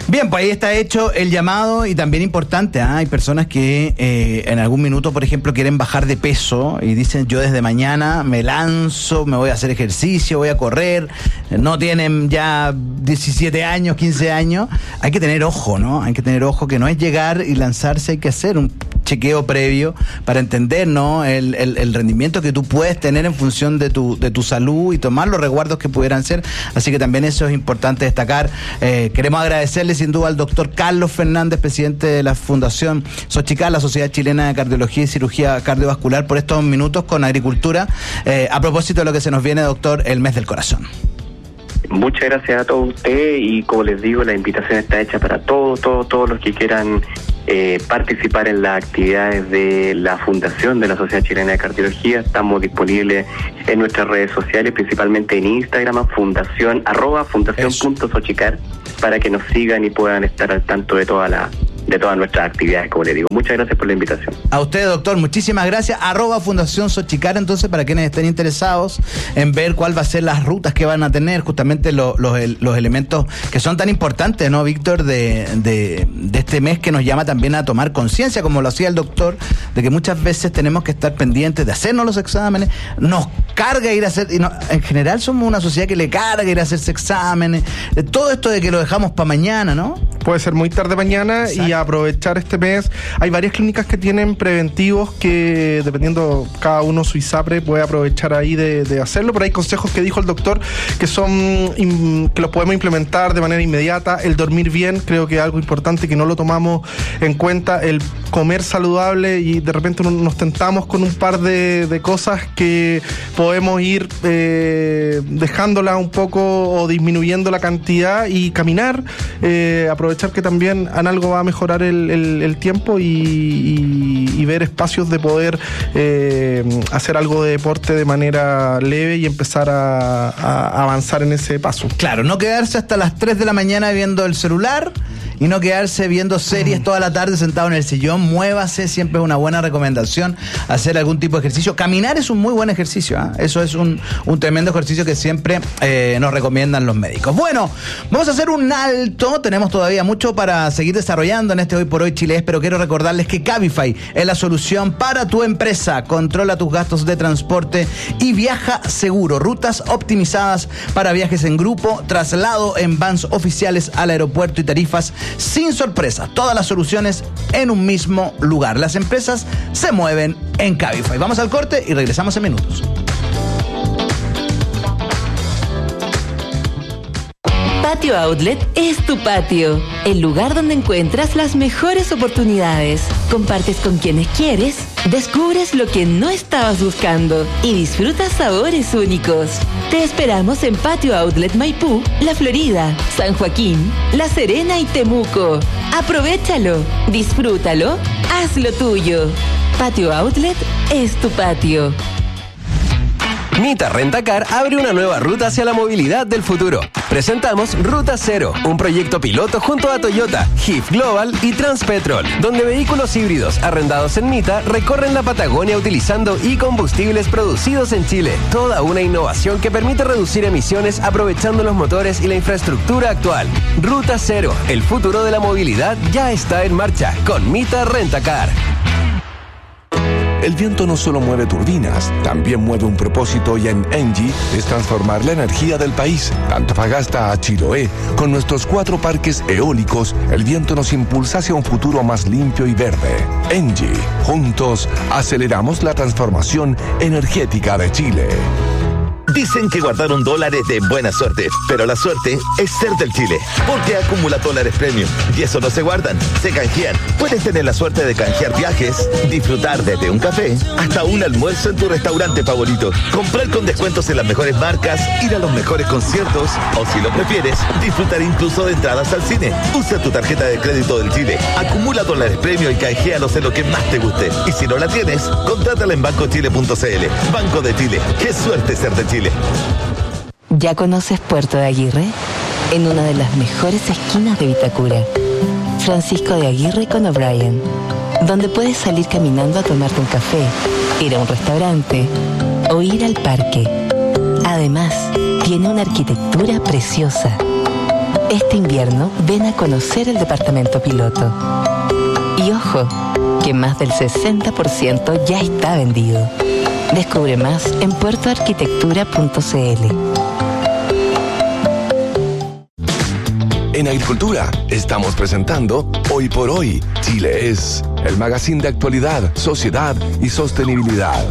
Bien, pues ahí está hecho el llamado y también importante, ¿eh? Hay personas que eh, en algún minuto, por ejemplo, quieren bajar de peso y dicen yo desde mañana me lanzo, me voy a hacer ejercicio, voy a correr, no tienen ya diecisiete años, quince años. Hay que tener ojo, ¿no? Hay que tener ojo que no es llegar y lanzarse, hay que hacer un chequeo previo para entender, ¿no? El, el, el rendimiento que tú puedes tener en función de tu, de tu salud y tomar los resguardos que pudieran ser. Así que también eso es importante destacar. Eh, queremos agradecerle sin duda al doctor Carlos Fernández, presidente de la Fundación Xochicar, la Sociedad Chilena de Cardiología y Cirugía Cardiovascular, por estos minutos con Agricultura. Eh, a propósito de lo que se nos viene, doctor, el mes del corazón. Muchas gracias a todos ustedes y como les digo, la invitación está hecha para todos, todos, todos los que quieran eh, participar en las actividades de la Fundación de la Sociedad Chilena de Cardiología. Estamos disponibles en nuestras redes sociales, principalmente en Instagram, fundación, arroba fundación punto xochicar, para que nos sigan y puedan estar al tanto de toda la de todas nuestras actividades, como les digo. Muchas gracias por la invitación. A usted, doctor, muchísimas gracias. Arroba Fundación Xochicar, entonces, para quienes estén interesados en ver cuál va a ser las rutas que van a tener, justamente lo, los, los elementos que son tan importantes, ¿no, Víctor? De, de, de este mes que nos llama también a tomar conciencia, como lo hacía el doctor, de que muchas veces tenemos que estar pendientes de hacernos los exámenes, nos carga ir a hacer, y no, en general somos una sociedad que le carga ir a hacerse exámenes, todo esto de que lo dejamos para mañana, ¿no? Puede ser muy tarde mañana. Exacto. Y aprovechar este mes. Hay varias clínicas que tienen preventivos que, dependiendo cada uno su ISAPRE, puede aprovechar ahí de, de hacerlo, pero hay consejos que dijo el doctor que son que los podemos implementar de manera inmediata. El dormir bien, creo que es algo importante que no lo tomamos en cuenta. El comer saludable, y de repente nos tentamos con un par de, de cosas que podemos ir eh, dejándola un poco o disminuyendo la cantidad, y caminar, eh, aprovechar que también en algo va a mejorar el, el, el tiempo y, y, y ver espacios de poder eh, hacer algo de deporte de manera leve y empezar a, a avanzar en ese paso. Claro, no quedarse hasta las tres de la mañana viendo el celular y no quedarse viendo series toda la tarde sentado en el sillón. Muévase, siempre es una buena recomendación hacer algún tipo de ejercicio. Caminar es un muy buen ejercicio, ¿eh? Eso es un, un tremendo ejercicio que siempre eh, nos recomiendan los médicos. Bueno, vamos a hacer un alto, tenemos todavía mucho para seguir desarrollando en este Hoy por Hoy Chile, pero quiero recordarles que Cabify es la solución para tu empresa. Controla tus gastos de transporte y viaja seguro. Rutas optimizadas para viajes en grupo, traslado en vans oficiales al aeropuerto y tarifas sin sorpresa. Todas las soluciones en un mismo lugar. Las empresas se mueven en Cabify. Vamos al corte y regresamos en minutos. Patio Outlet es tu patio, el lugar donde encuentras las mejores oportunidades, compartes con quienes quieres, descubres lo que no estabas buscando y disfrutas sabores únicos. Te esperamos en Patio Outlet Maipú, La Florida, San Joaquín, La Serena y Temuco. Aprovéchalo, disfrútalo, hazlo tuyo. Patio Outlet es tu patio. Mita Rentacar abre una nueva ruta hacia la movilidad del futuro. Presentamos Ruta Cero, un proyecto piloto junto a Toyota, G I F Global y Transpetrol, donde vehículos híbridos arrendados en Mita recorren la Patagonia utilizando e-combustibles producidos en Chile. Toda una innovación que permite reducir emisiones aprovechando los motores y la infraestructura actual. Ruta Cero, el futuro de la movilidad ya está en marcha con Mita Rentacar. El viento no solo mueve turbinas, también mueve un propósito, y en Engie es transformar la energía del país. De Antofagasta a Chiloé, con nuestros cuatro parques eólicos, el viento nos impulsa hacia un futuro más limpio y verde. Engie, juntos aceleramos la transformación energética de Chile. Dicen que guardaron dólares de buena suerte, pero la suerte es ser del Chile, porque acumula dólares premium, y eso no se guardan, se canjean. Puedes tener la suerte de canjear viajes, disfrutar desde un café hasta un almuerzo en tu restaurante favorito, comprar con descuentos en las mejores marcas, ir a los mejores conciertos, o si lo prefieres, disfrutar incluso de entradas al cine. Usa tu tarjeta de crédito del Chile, acumula dólares premium y canjealos en lo que más te guste. Y si no la tienes, contrátala en banco chile punto c l. Banco de Chile, qué suerte ser de Chile. ¿Ya conoces Puerto de Aguirre? En una de las mejores esquinas de Vitacura, Francisco de Aguirre con O'Brien, donde puedes salir caminando a tomarte un café, ir a un restaurante o ir al parque. Además, tiene una arquitectura preciosa. Este invierno ven a conocer el departamento piloto. Y ojo, que más del sesenta por ciento ya está vendido. Descubre más en puerto arquitectura punto c l. En Agricultura estamos presentando Hoy por Hoy, Chile es, el magazine de actualidad, sociedad y sostenibilidad.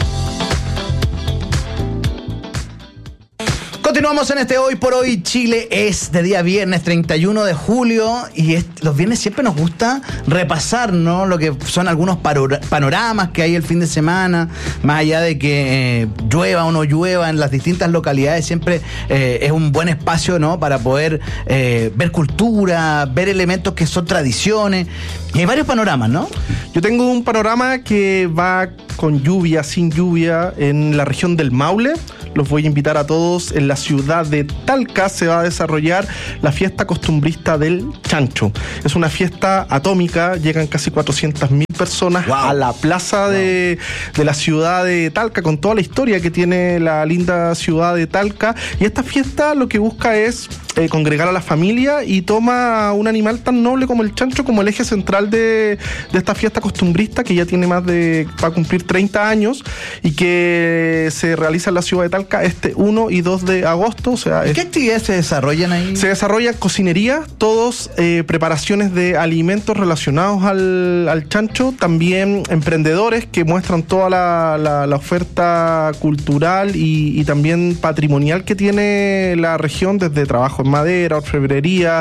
Continuamos en este Hoy por Hoy, Chile es, de día viernes treinta y uno de julio, y es, los viernes siempre nos gusta repasar, ¿no?, lo que son algunos parora- panoramas que hay el fin de semana, más allá de que eh, llueva o no llueva en las distintas localidades, siempre eh, es un buen espacio, ¿no?, para poder eh, ver cultura, ver elementos que son tradiciones, y hay varios panoramas, ¿no? Yo tengo un panorama que va con lluvia, sin lluvia, en la región del Maule. Los voy a invitar a todos. En la ciudad de Talca se va a desarrollar la fiesta costumbrista del Chancho. Es una fiesta atómica, llegan casi cuatrocientas mil personas wow. a la plaza wow. de, de la ciudad de Talca, con toda la historia que tiene la linda ciudad de Talca. Y esta fiesta lo que busca es eh, congregar a la familia y toma un animal tan noble como el chancho como el eje central de, de esta fiesta costumbrista, que ya tiene más de, va a cumplir treinta años, y que se realiza en la ciudad de Talca este uno y dos de agosto. O sea, ¿qué es, actividades se desarrollan ahí? Se desarrolla cocinería, todos eh, preparaciones de alimentos relacionados al, al chancho, también emprendedores que muestran toda la, la, la oferta cultural y, y también patrimonial que tiene la región, desde trabajo en madera, orfebrería,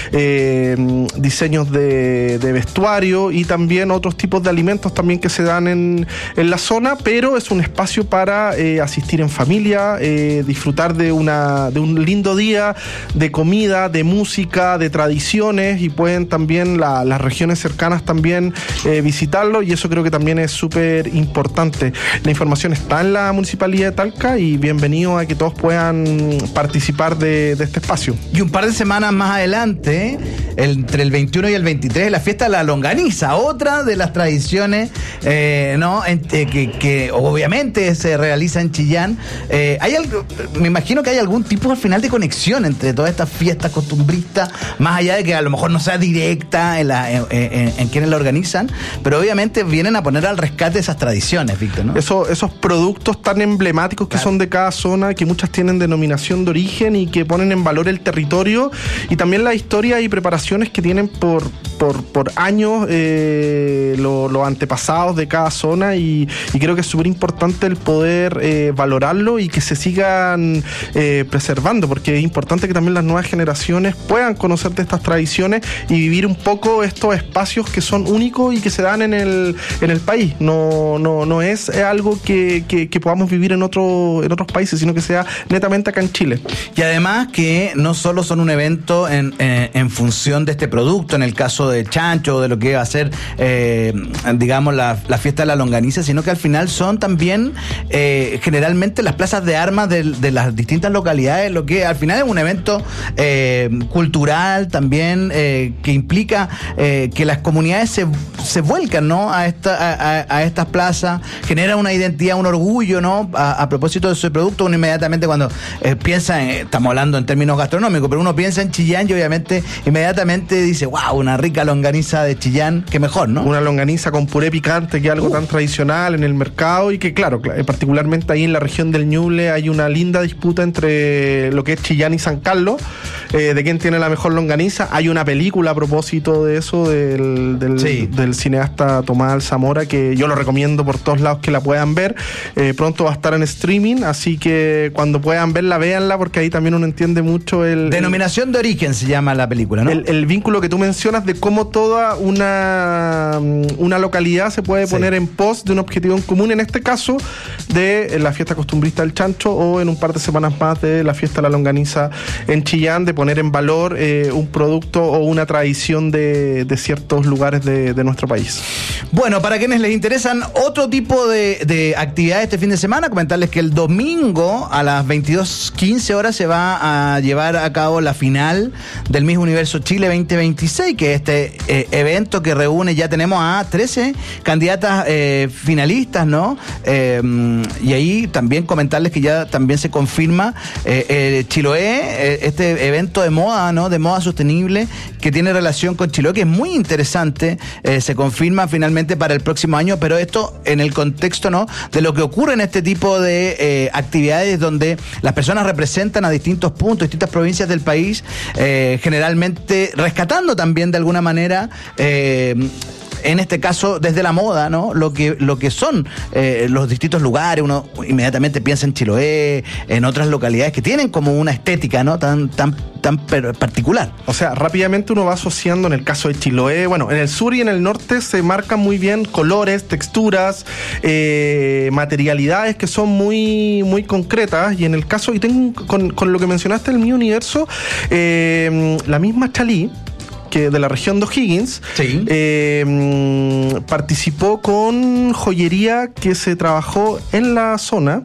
eh, diseños de, de vestuario y también otros tipos de alimentos también que se dan en, en la zona, pero es un espacio para eh, asistir en familia, eh, disfrutar de, una, de un lindo día, de comida, de música, de tradiciones, y pueden también la, las regiones cercanas también eh, visitarlo, y eso creo que también es súper importante. La información está en la Municipalidad de Talca y bienvenido a que todos puedan participar de, de este espacio. Y un par de semanas más adelante, el, entre el veintiuno y el veintitrés, la fiesta de la longaniza, otra de las tradiciones eh, ¿no? En, eh, que, que obviamente se realiza en Chillán. Eh, hay algo, me imagino que hay algún tipo al final de conexión entre todas estas fiestas costumbristas, más allá de que a lo mejor no sea directa en, la, en, en, en quienes la organizan, pero obviamente vienen a poner al rescate esas tradiciones, Víctor, ¿no? Eso, esos productos tan emblemáticos que claro. son de cada zona, que muchas tienen denominación de origen y que ponen en valor el territorio, y también la historia y preparaciones que tienen por, por, por años eh, los lo antepasados de cada zona, y, y creo que es súper importante el poder eh, valorarlo y que se sigan eh, preservando, porque es importante que también las nuevas generaciones puedan conocer de estas tradiciones y vivir un poco estos espacios que son únicos y que se dan en el, en el país. No, no, no es algo que, que, que podamos vivir en, otro, en otros países, sino que sea netamente acá en Chile. Y además que no solo son un evento en, en, en función de este producto, en el caso de chancho, de lo que va a ser, eh, digamos, la, la fiesta de la longaniza, sino que al final son también eh, generalmente las plazas de armas de, de las distintas localidades, lo que al final es un evento eh, cultural también, eh, que implica eh, que las comunidades se, se vuelcan, ¿no?, a, esta, a, a estas plazas, genera una identidad, un orgullo, ¿no?, a, a propósito de ese producto. Uno inmediatamente cuando eh, piensa, en, estamos hablando en términos gastronómicos, pero uno piensa en Chillán y obviamente inmediatamente dice, wow, una rica longaniza de Chillán, qué mejor, ¿no? Una longaniza con puré picante, que es algo uh. tan tradicional en el mercado, y que claro, particularmente ahí en la región del Ñuble hay una linda disputa entre lo que es Chillán y San Carlos, eh, de quién tiene la mejor longaniza. Hay una película a propósito de eso del, del, sí. del cineasta Tomás Alzamora, que yo lo recomiendo por todos lados que la puedan ver. Eh, pronto va a estar en streaming, así que cuando puedan verla, véanla, porque ahí también uno entiende mucho el... Denominación el, de origen se llama la película, ¿no? El, el vínculo que tú mencionas de cómo toda una, una localidad se puede poner sí. en pos de un objetivo en común, en este caso de la fiesta costumbrista del chancho, o en un par de semanas más de la fiesta de la longaniza en Chillán, de poner en valor eh, un producto o una tradición de, de ciertos lugares de, de nuestro país. Bueno, para quienes les interesan otro tipo de, de actividades este fin de semana, comentarles que el domingo a las veintidós quince horas se va a llevar a cabo la final del Miss Universo Chile veinte veintiséis, que es este eh, evento que reúne, ya tenemos a trece candidatas eh, finalistas, ¿no? Eh, y ahí también comentarles que ya también se confirma eh, eh, Chiloé, eh, este evento de moda, ¿no? De moda sostenible que tiene relación con Chiloé, que es muy interesante, eh, se confirma finalmente para el próximo año, pero esto en el contexto, ¿no? De lo que ocurre en este tipo de eh, actividades donde las personas representan a distintos puntos, distintas provincias del país, eh, generalmente rescatando también de alguna manera eh, en este caso desde la moda, ¿no? Lo que lo que son eh, los distintos lugares. Uno inmediatamente piensa en Chiloé, en otras localidades que tienen como una estética, ¿no? Tan tan tan particular. O sea, rápidamente uno va asociando en el caso de Chiloé, bueno, en el sur y en el norte se marcan muy bien colores, texturas, eh, materialidades que son muy muy concretas, y en el caso, y tengo con, con lo que mencionaste el Mi Universo, eh, la misma Chalí, que de la región de O'Higgins, sí. eh, participó con joyería que se trabajó en la zona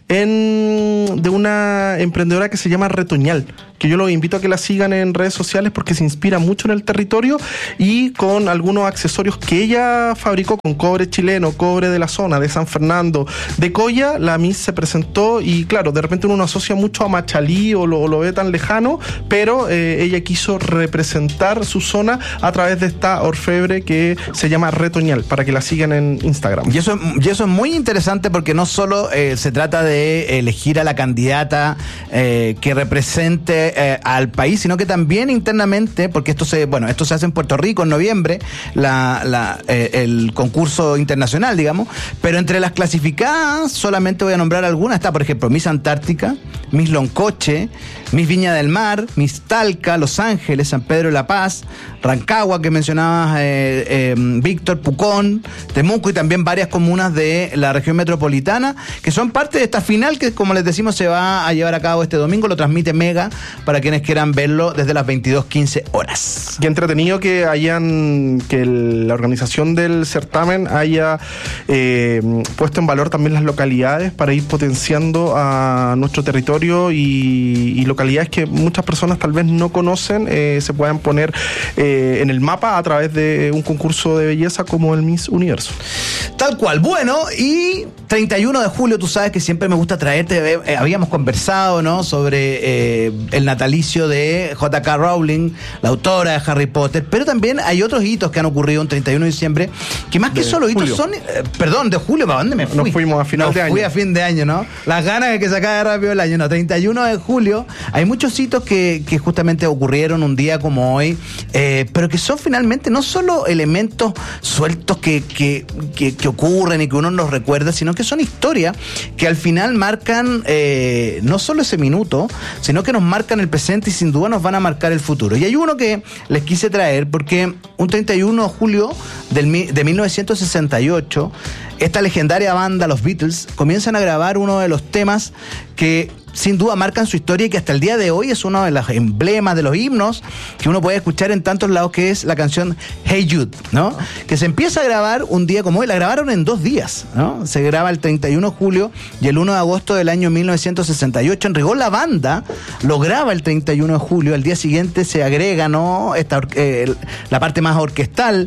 en, de una emprendedora que se llama Retoñal, que yo los invito a que la sigan en redes sociales porque se inspira mucho en el territorio y con algunos accesorios que ella fabricó con cobre chileno, cobre de la zona, de San Fernando, de Coya. La Miss se presentó y claro, de repente uno asocia mucho a Machalí o lo, o lo ve tan lejano, pero eh, ella quiso representar su zona a través de esta orfebre que se llama Retoñal, para que la sigan en Instagram. Y eso, y eso es muy interesante porque no solo eh, se trata de elegir a la candidata eh, que represente eh, al país, sino que también internamente, porque esto se, bueno, esto se hace en Puerto Rico en noviembre, la, la, eh, el concurso internacional, digamos, pero entre las clasificadas solamente voy a nombrar algunas. Está, por ejemplo, Miss Antártica, Miss Loncoche, Miss Viña del Mar, Miss Talca, Los Ángeles, San Pedro de la Paz, Rancagua, que mencionabas, eh, eh, Víctor, Pucón, Temuco y también varias comunas de la región metropolitana, que son parte de esta final que, como les decimos, se va a llevar a cabo este domingo. Lo transmite Mega para quienes quieran verlo desde las veintidós quince horas. Qué entretenido que hayan, que el, la organización del certamen haya eh, puesto en valor también las localidades para ir potenciando a nuestro territorio y, y localidades que muchas personas tal vez no conocen, eh, se puedan poner eh, en el mapa a través de un concurso de belleza como el Miss Universo. Tal cual. Bueno, y treinta y uno de julio, tú sabes que siempre me gusta traerte, eh, habíamos conversado, ¿no?, sobre eh, el natalicio de J K Rowling, la autora de Harry Potter, pero también hay otros hitos que han ocurrido un treinta y uno de diciembre, que más que de solo hitos julio. son, eh, perdón, de julio, ¿para dónde me fui? Nos fuimos a final Nos de año. fui a fin de año, ¿no? Las ganas de que se acabe rápido el año, no, treinta y uno de julio, hay muchos hitos que, que justamente ocurrieron un día como hoy, eh, pero que son finalmente no solo elementos sueltos que, que, que, que ocurren y que uno nos recuerda, sino que son historias que al final marcan eh, no solo ese minuto, sino que nos marcan el presente y sin duda nos van a marcar el futuro. Y hay uno que les quise traer porque un treinta y uno de julio del, de mil novecientos sesenta y ocho, esta legendaria banda, los Beatles, comienzan a grabar uno de los temas que sin duda marcan su historia y que hasta el día de hoy es uno de los emblemas, de los himnos que uno puede escuchar en tantos lados, que es la canción Hey Jude, ¿no? Que se empieza a grabar un día como hoy, la grabaron en dos días, ¿no? Se graba el treinta y uno de julio y el uno de agosto del año mil novecientos sesenta y ocho. En rigor, la banda lo graba el treinta y uno de julio, al día siguiente se agrega, ¿no?, esta, eh, la parte más orquestal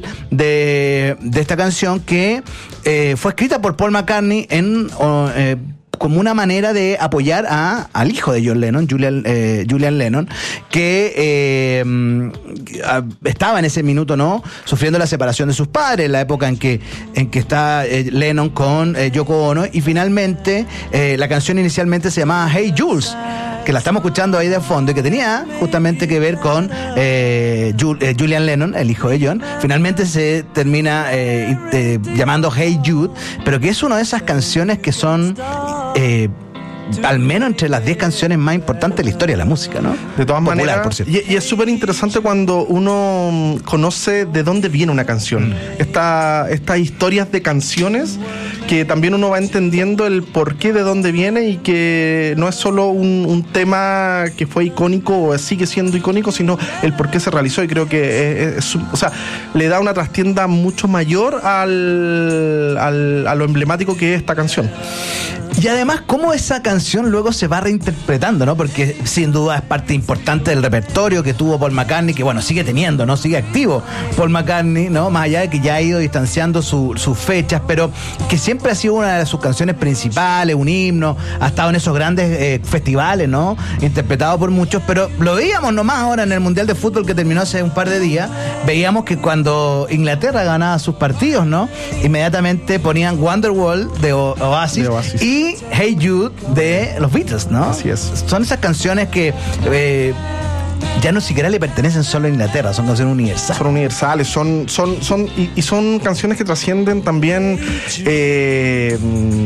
de, de esta canción que eh, fue escrita por Paul McCartney en... Eh, como una manera de apoyar a, al hijo de John Lennon, Julian, eh, Julian Lennon, que eh, estaba en ese minuto, ¿no?, sufriendo la separación de sus padres, la época en que, en que está eh, Lennon con eh, Yoko Ono, y finalmente eh, la canción inicialmente se llamaba Hey Jules, que la estamos escuchando ahí de fondo, y que tenía justamente que ver con eh, Julian Lennon, el hijo de John. Finalmente se termina eh, eh, llamando Hey Jude, pero que es una de esas canciones que son eh, al menos entre las diez canciones más importantes de la historia de la música, ¿no? De todas Popular, maneras, por cierto. Y, y es súper interesante cuando uno conoce de dónde viene una canción. Mm. Esta, estas historias de canciones que también uno va entendiendo el porqué de dónde viene y que no es solo un, un tema que fue icónico o sigue siendo icónico, sino el por qué se realizó, y creo que es, es, o sea, le da una trastienda mucho mayor al, al, a lo emblemático que es esta canción. Y además, cómo esa canción luego se va reinterpretando, ¿no? Porque sin duda es parte importante del repertorio que tuvo Paul McCartney, que bueno, sigue teniendo, ¿no? Sigue activo Paul McCartney, ¿no? Más allá de que ya ha ido distanciando su, sus fechas, pero que siempre ha sido una de sus canciones principales, un himno, ha estado en esos grandes eh, festivales, ¿no? Interpretado por muchos, pero lo veíamos nomás ahora en el Mundial de Fútbol que terminó hace un par de días, veíamos que cuando Inglaterra ganaba sus partidos, ¿no? Inmediatamente ponían Wonderwall de o Oasis, de Oasis y Hey Jude de los Beatles, ¿no? Así es. Son esas canciones que eh, ya no siquiera le pertenecen solo a Inglaterra, son canciones universales. Son universales, son, son, son, y, y son canciones que trascienden también eh,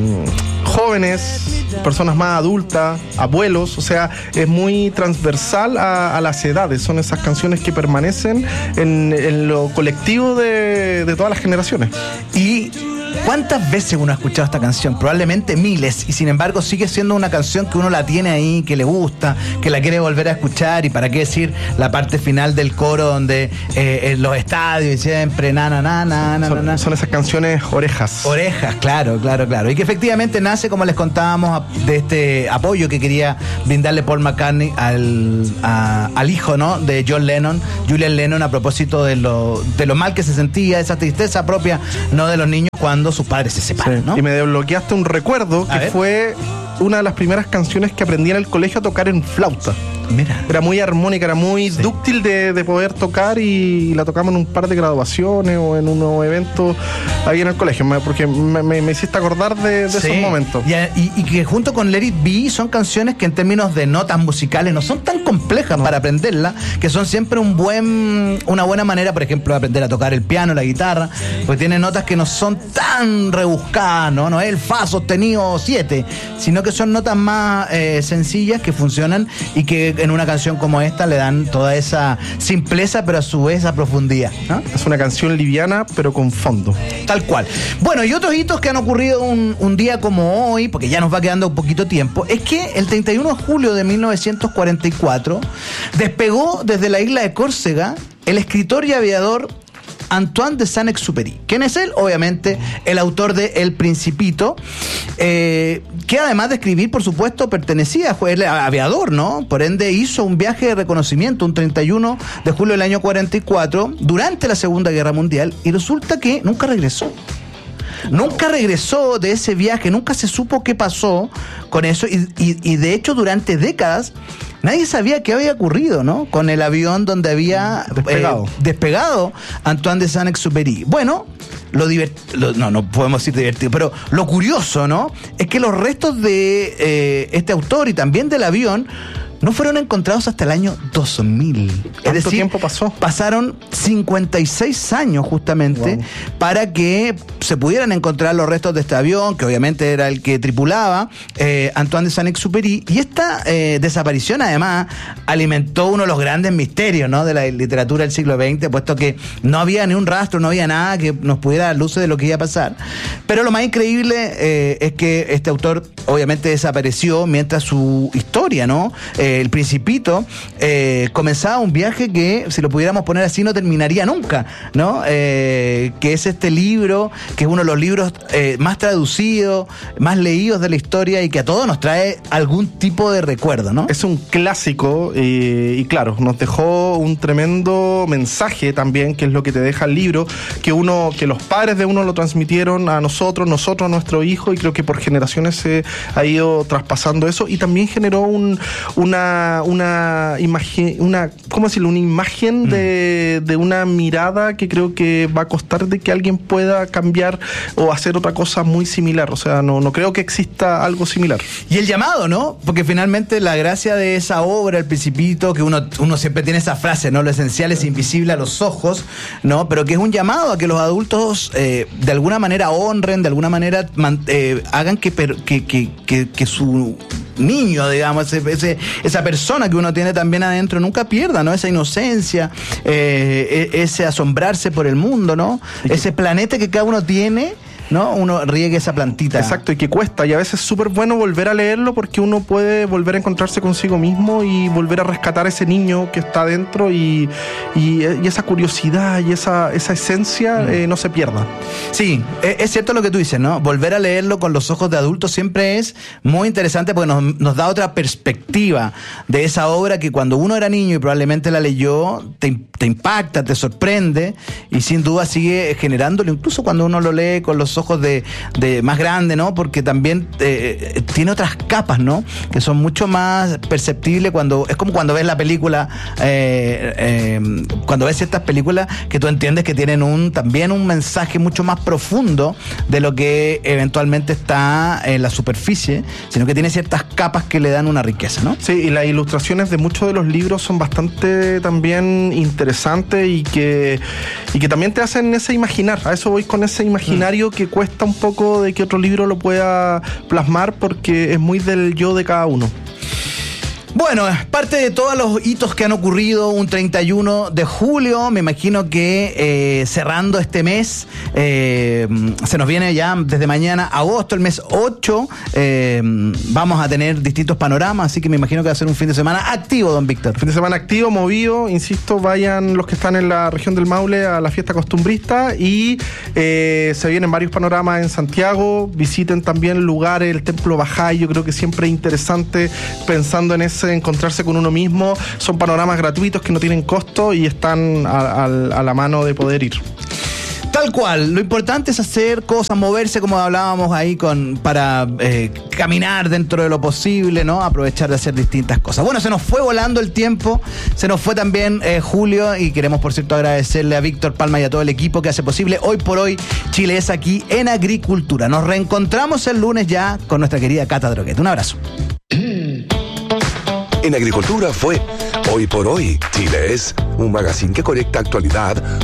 jóvenes, personas más adultas, abuelos, o sea, es muy transversal a, a las edades, son esas canciones que permanecen en, en lo colectivo de, de todas las generaciones. Y ¿cuántas veces uno ha escuchado esta canción? Probablemente miles, y sin embargo sigue siendo una canción que uno la tiene ahí, que le gusta, que la quiere volver a escuchar, y para qué decir la parte final del coro donde eh, en los estadios y siempre na na na na na son, na. Son esas canciones orejas. Orejas, claro, claro, claro. Y que efectivamente nace, como les contábamos, de este apoyo que quería brindarle Paul McCartney al, a, al hijo, ¿no? de John Lennon, Julian Lennon, a propósito de lo, de lo mal que se sentía, esa tristeza propia, ¿no? de los niños cuando sus padres se separan, sí. ¿no? Y me desbloqueaste un recuerdo a que ver. fue una de las primeras canciones que aprendí en el colegio a tocar en flauta. Mira. Era muy armónica, era muy sí. dúctil de, de poder tocar, y la tocamos en un par de graduaciones o en unos eventos ahí en el colegio, porque me, me, me hiciste acordar de, de sí. esos momentos. Y, y, y que junto con Let It Be son canciones que en términos de notas musicales no son tan complejas no. para aprenderlas, que son siempre un buen, una buena manera, por ejemplo, de aprender a tocar el piano, la guitarra, porque tiene notas que no son tan rebuscadas, no, no es el fa sostenido siete, sino que son notas más eh, sencillas que funcionan y que en una canción como esta le dan toda esa simpleza, pero a su vez esa profundidad, ¿no? Es una canción liviana, pero con fondo. Tal cual. Bueno, y otros hitos que han ocurrido un, un día como hoy, porque ya nos va quedando un poquito tiempo, es que el treinta y uno de julio de mil novecientos cuarenta y cuatro despegó desde la isla de Córcega el escritor y aviador Antoine de Saint-Exupéry. ¿Quién es él? Obviamente el autor de El Principito, eh, que además de escribir, por supuesto, pertenecía, fue el aviador, ¿no? Por ende hizo un viaje de reconocimiento un treinta y uno de julio del año cuarenta y cuatro durante la Segunda Guerra Mundial, y resulta que nunca regresó. Nunca regresó de ese viaje, nunca se supo qué pasó con eso, y, y, y de hecho durante décadas nadie sabía qué había ocurrido, ¿no? Con el avión donde había despegado, eh, despegado Antoine de Saint-Exupéry. Bueno, lo divertido, no, no podemos decir divertido, pero lo curioso, ¿no? Es que los restos de eh, este autor y también del avión no fueron encontrados hasta el año dos mil. ¿Cuánto es decir, tiempo pasó? Pasaron cincuenta y seis años justamente wow. para que se pudieran encontrar los restos de este avión, que obviamente era el que tripulaba eh, Antoine de Saint-Exupéry. Y esta eh, desaparición además alimentó uno de los grandes misterios, ¿no? de la literatura del siglo veinte, puesto que no había ni un rastro, no había nada que nos pudiera dar luces de lo que iba a pasar. Pero lo más increíble eh, es que este autor obviamente desapareció mientras su historia, ¿no? Eh, El Principito, eh, comenzaba un viaje que, si lo pudiéramos poner así, no terminaría nunca, ¿no? Eh, que es este libro, que es uno de los libros eh, más traducidos, más leídos de la historia, y que a todos nos trae algún tipo de recuerdo, ¿no? Es un clásico eh, y claro, nos dejó un tremendo mensaje también, que es lo que te deja el libro, que uno, que los padres de uno lo transmitieron a nosotros, nosotros a nuestro hijo, y creo que por generaciones se ha ido traspasando eso, y también generó un, una Una, una imagen, una, ¿cómo decirlo? Una imagen mm. de, de una mirada que creo que va a costar de que alguien pueda cambiar o hacer otra cosa muy similar. O sea, no, no creo que exista algo similar. Y el llamado, ¿no? Porque finalmente la gracia de esa obra, El Principito, que uno, uno siempre tiene esa frase, ¿no? Lo esencial es invisible a los ojos, ¿no? Pero que es un llamado a que los adultos eh, de alguna manera honren, de alguna manera man, eh, hagan que, que, que, que, que su niño, digamos, ese, ese, esa persona que uno tiene también adentro nunca pierda, ¿no? Esa inocencia, eh, ese asombrarse por el mundo, ¿no? Ese planeta que cada uno tiene, ¿no? Uno riegue esa plantita. Exacto, y que cuesta, y a veces es súper bueno volver a leerlo porque uno puede volver a encontrarse consigo mismo y volver a rescatar ese niño que está dentro y, y, y esa curiosidad y esa, esa esencia mm. eh, no se pierda. Sí, es cierto lo que tú dices, ¿no? Volver a leerlo con los ojos de adulto siempre es muy interesante porque nos, nos da otra perspectiva de esa obra que cuando uno era niño y probablemente la leyó, te, te impacta, te sorprende y sin duda sigue generándolo, incluso cuando uno lo lee con los ojos de, de más grande, ¿no? Porque también eh, tiene otras capas, ¿no? Que son mucho más perceptibles cuando, es como cuando ves la película, eh, eh, cuando ves ciertas películas que tú entiendes que tienen un también un mensaje mucho más profundo de lo que eventualmente está en la superficie, sino que tiene ciertas capas que le dan una riqueza, ¿no? Sí, y las ilustraciones de muchos de los libros son bastante también interesantes y que, y que también te hacen ese imaginar. A eso voy con ese imaginario mm. que cuesta un poco de que otro libro lo pueda plasmar porque es muy del yo de cada uno. Bueno, parte de todos los hitos que han ocurrido un treinta y uno de julio, me imagino que eh, cerrando este mes, eh, se nos viene ya desde mañana agosto, el mes ocho, eh, vamos a tener distintos panoramas, así que me imagino que va a ser un fin de semana activo, don Víctor. Fin de semana activo, movido, insisto, vayan los que están en la región del Maule a la fiesta costumbrista y eh, se vienen varios panoramas en Santiago, visiten también lugares, el Templo Bajay, yo creo que siempre es interesante pensando en ese encontrarse con uno mismo, son panoramas gratuitos que no tienen costo y están a, a, a la mano de poder ir. Tal cual, lo importante es hacer cosas, moverse como hablábamos ahí con para eh, caminar dentro de lo posible, ¿no? Aprovechar de hacer distintas cosas. Bueno, se nos fue volando el tiempo, se nos fue también eh, julio y queremos por cierto agradecerle a Víctor Palma y a todo el equipo que hace posible Hoy por Hoy Chile es aquí en Agricultura. Nos reencontramos el lunes ya con nuestra querida Cata Droguet. Un abrazo. En Agricultura fue Hoy por Hoy Chile es, un magazine que conecta actualidad,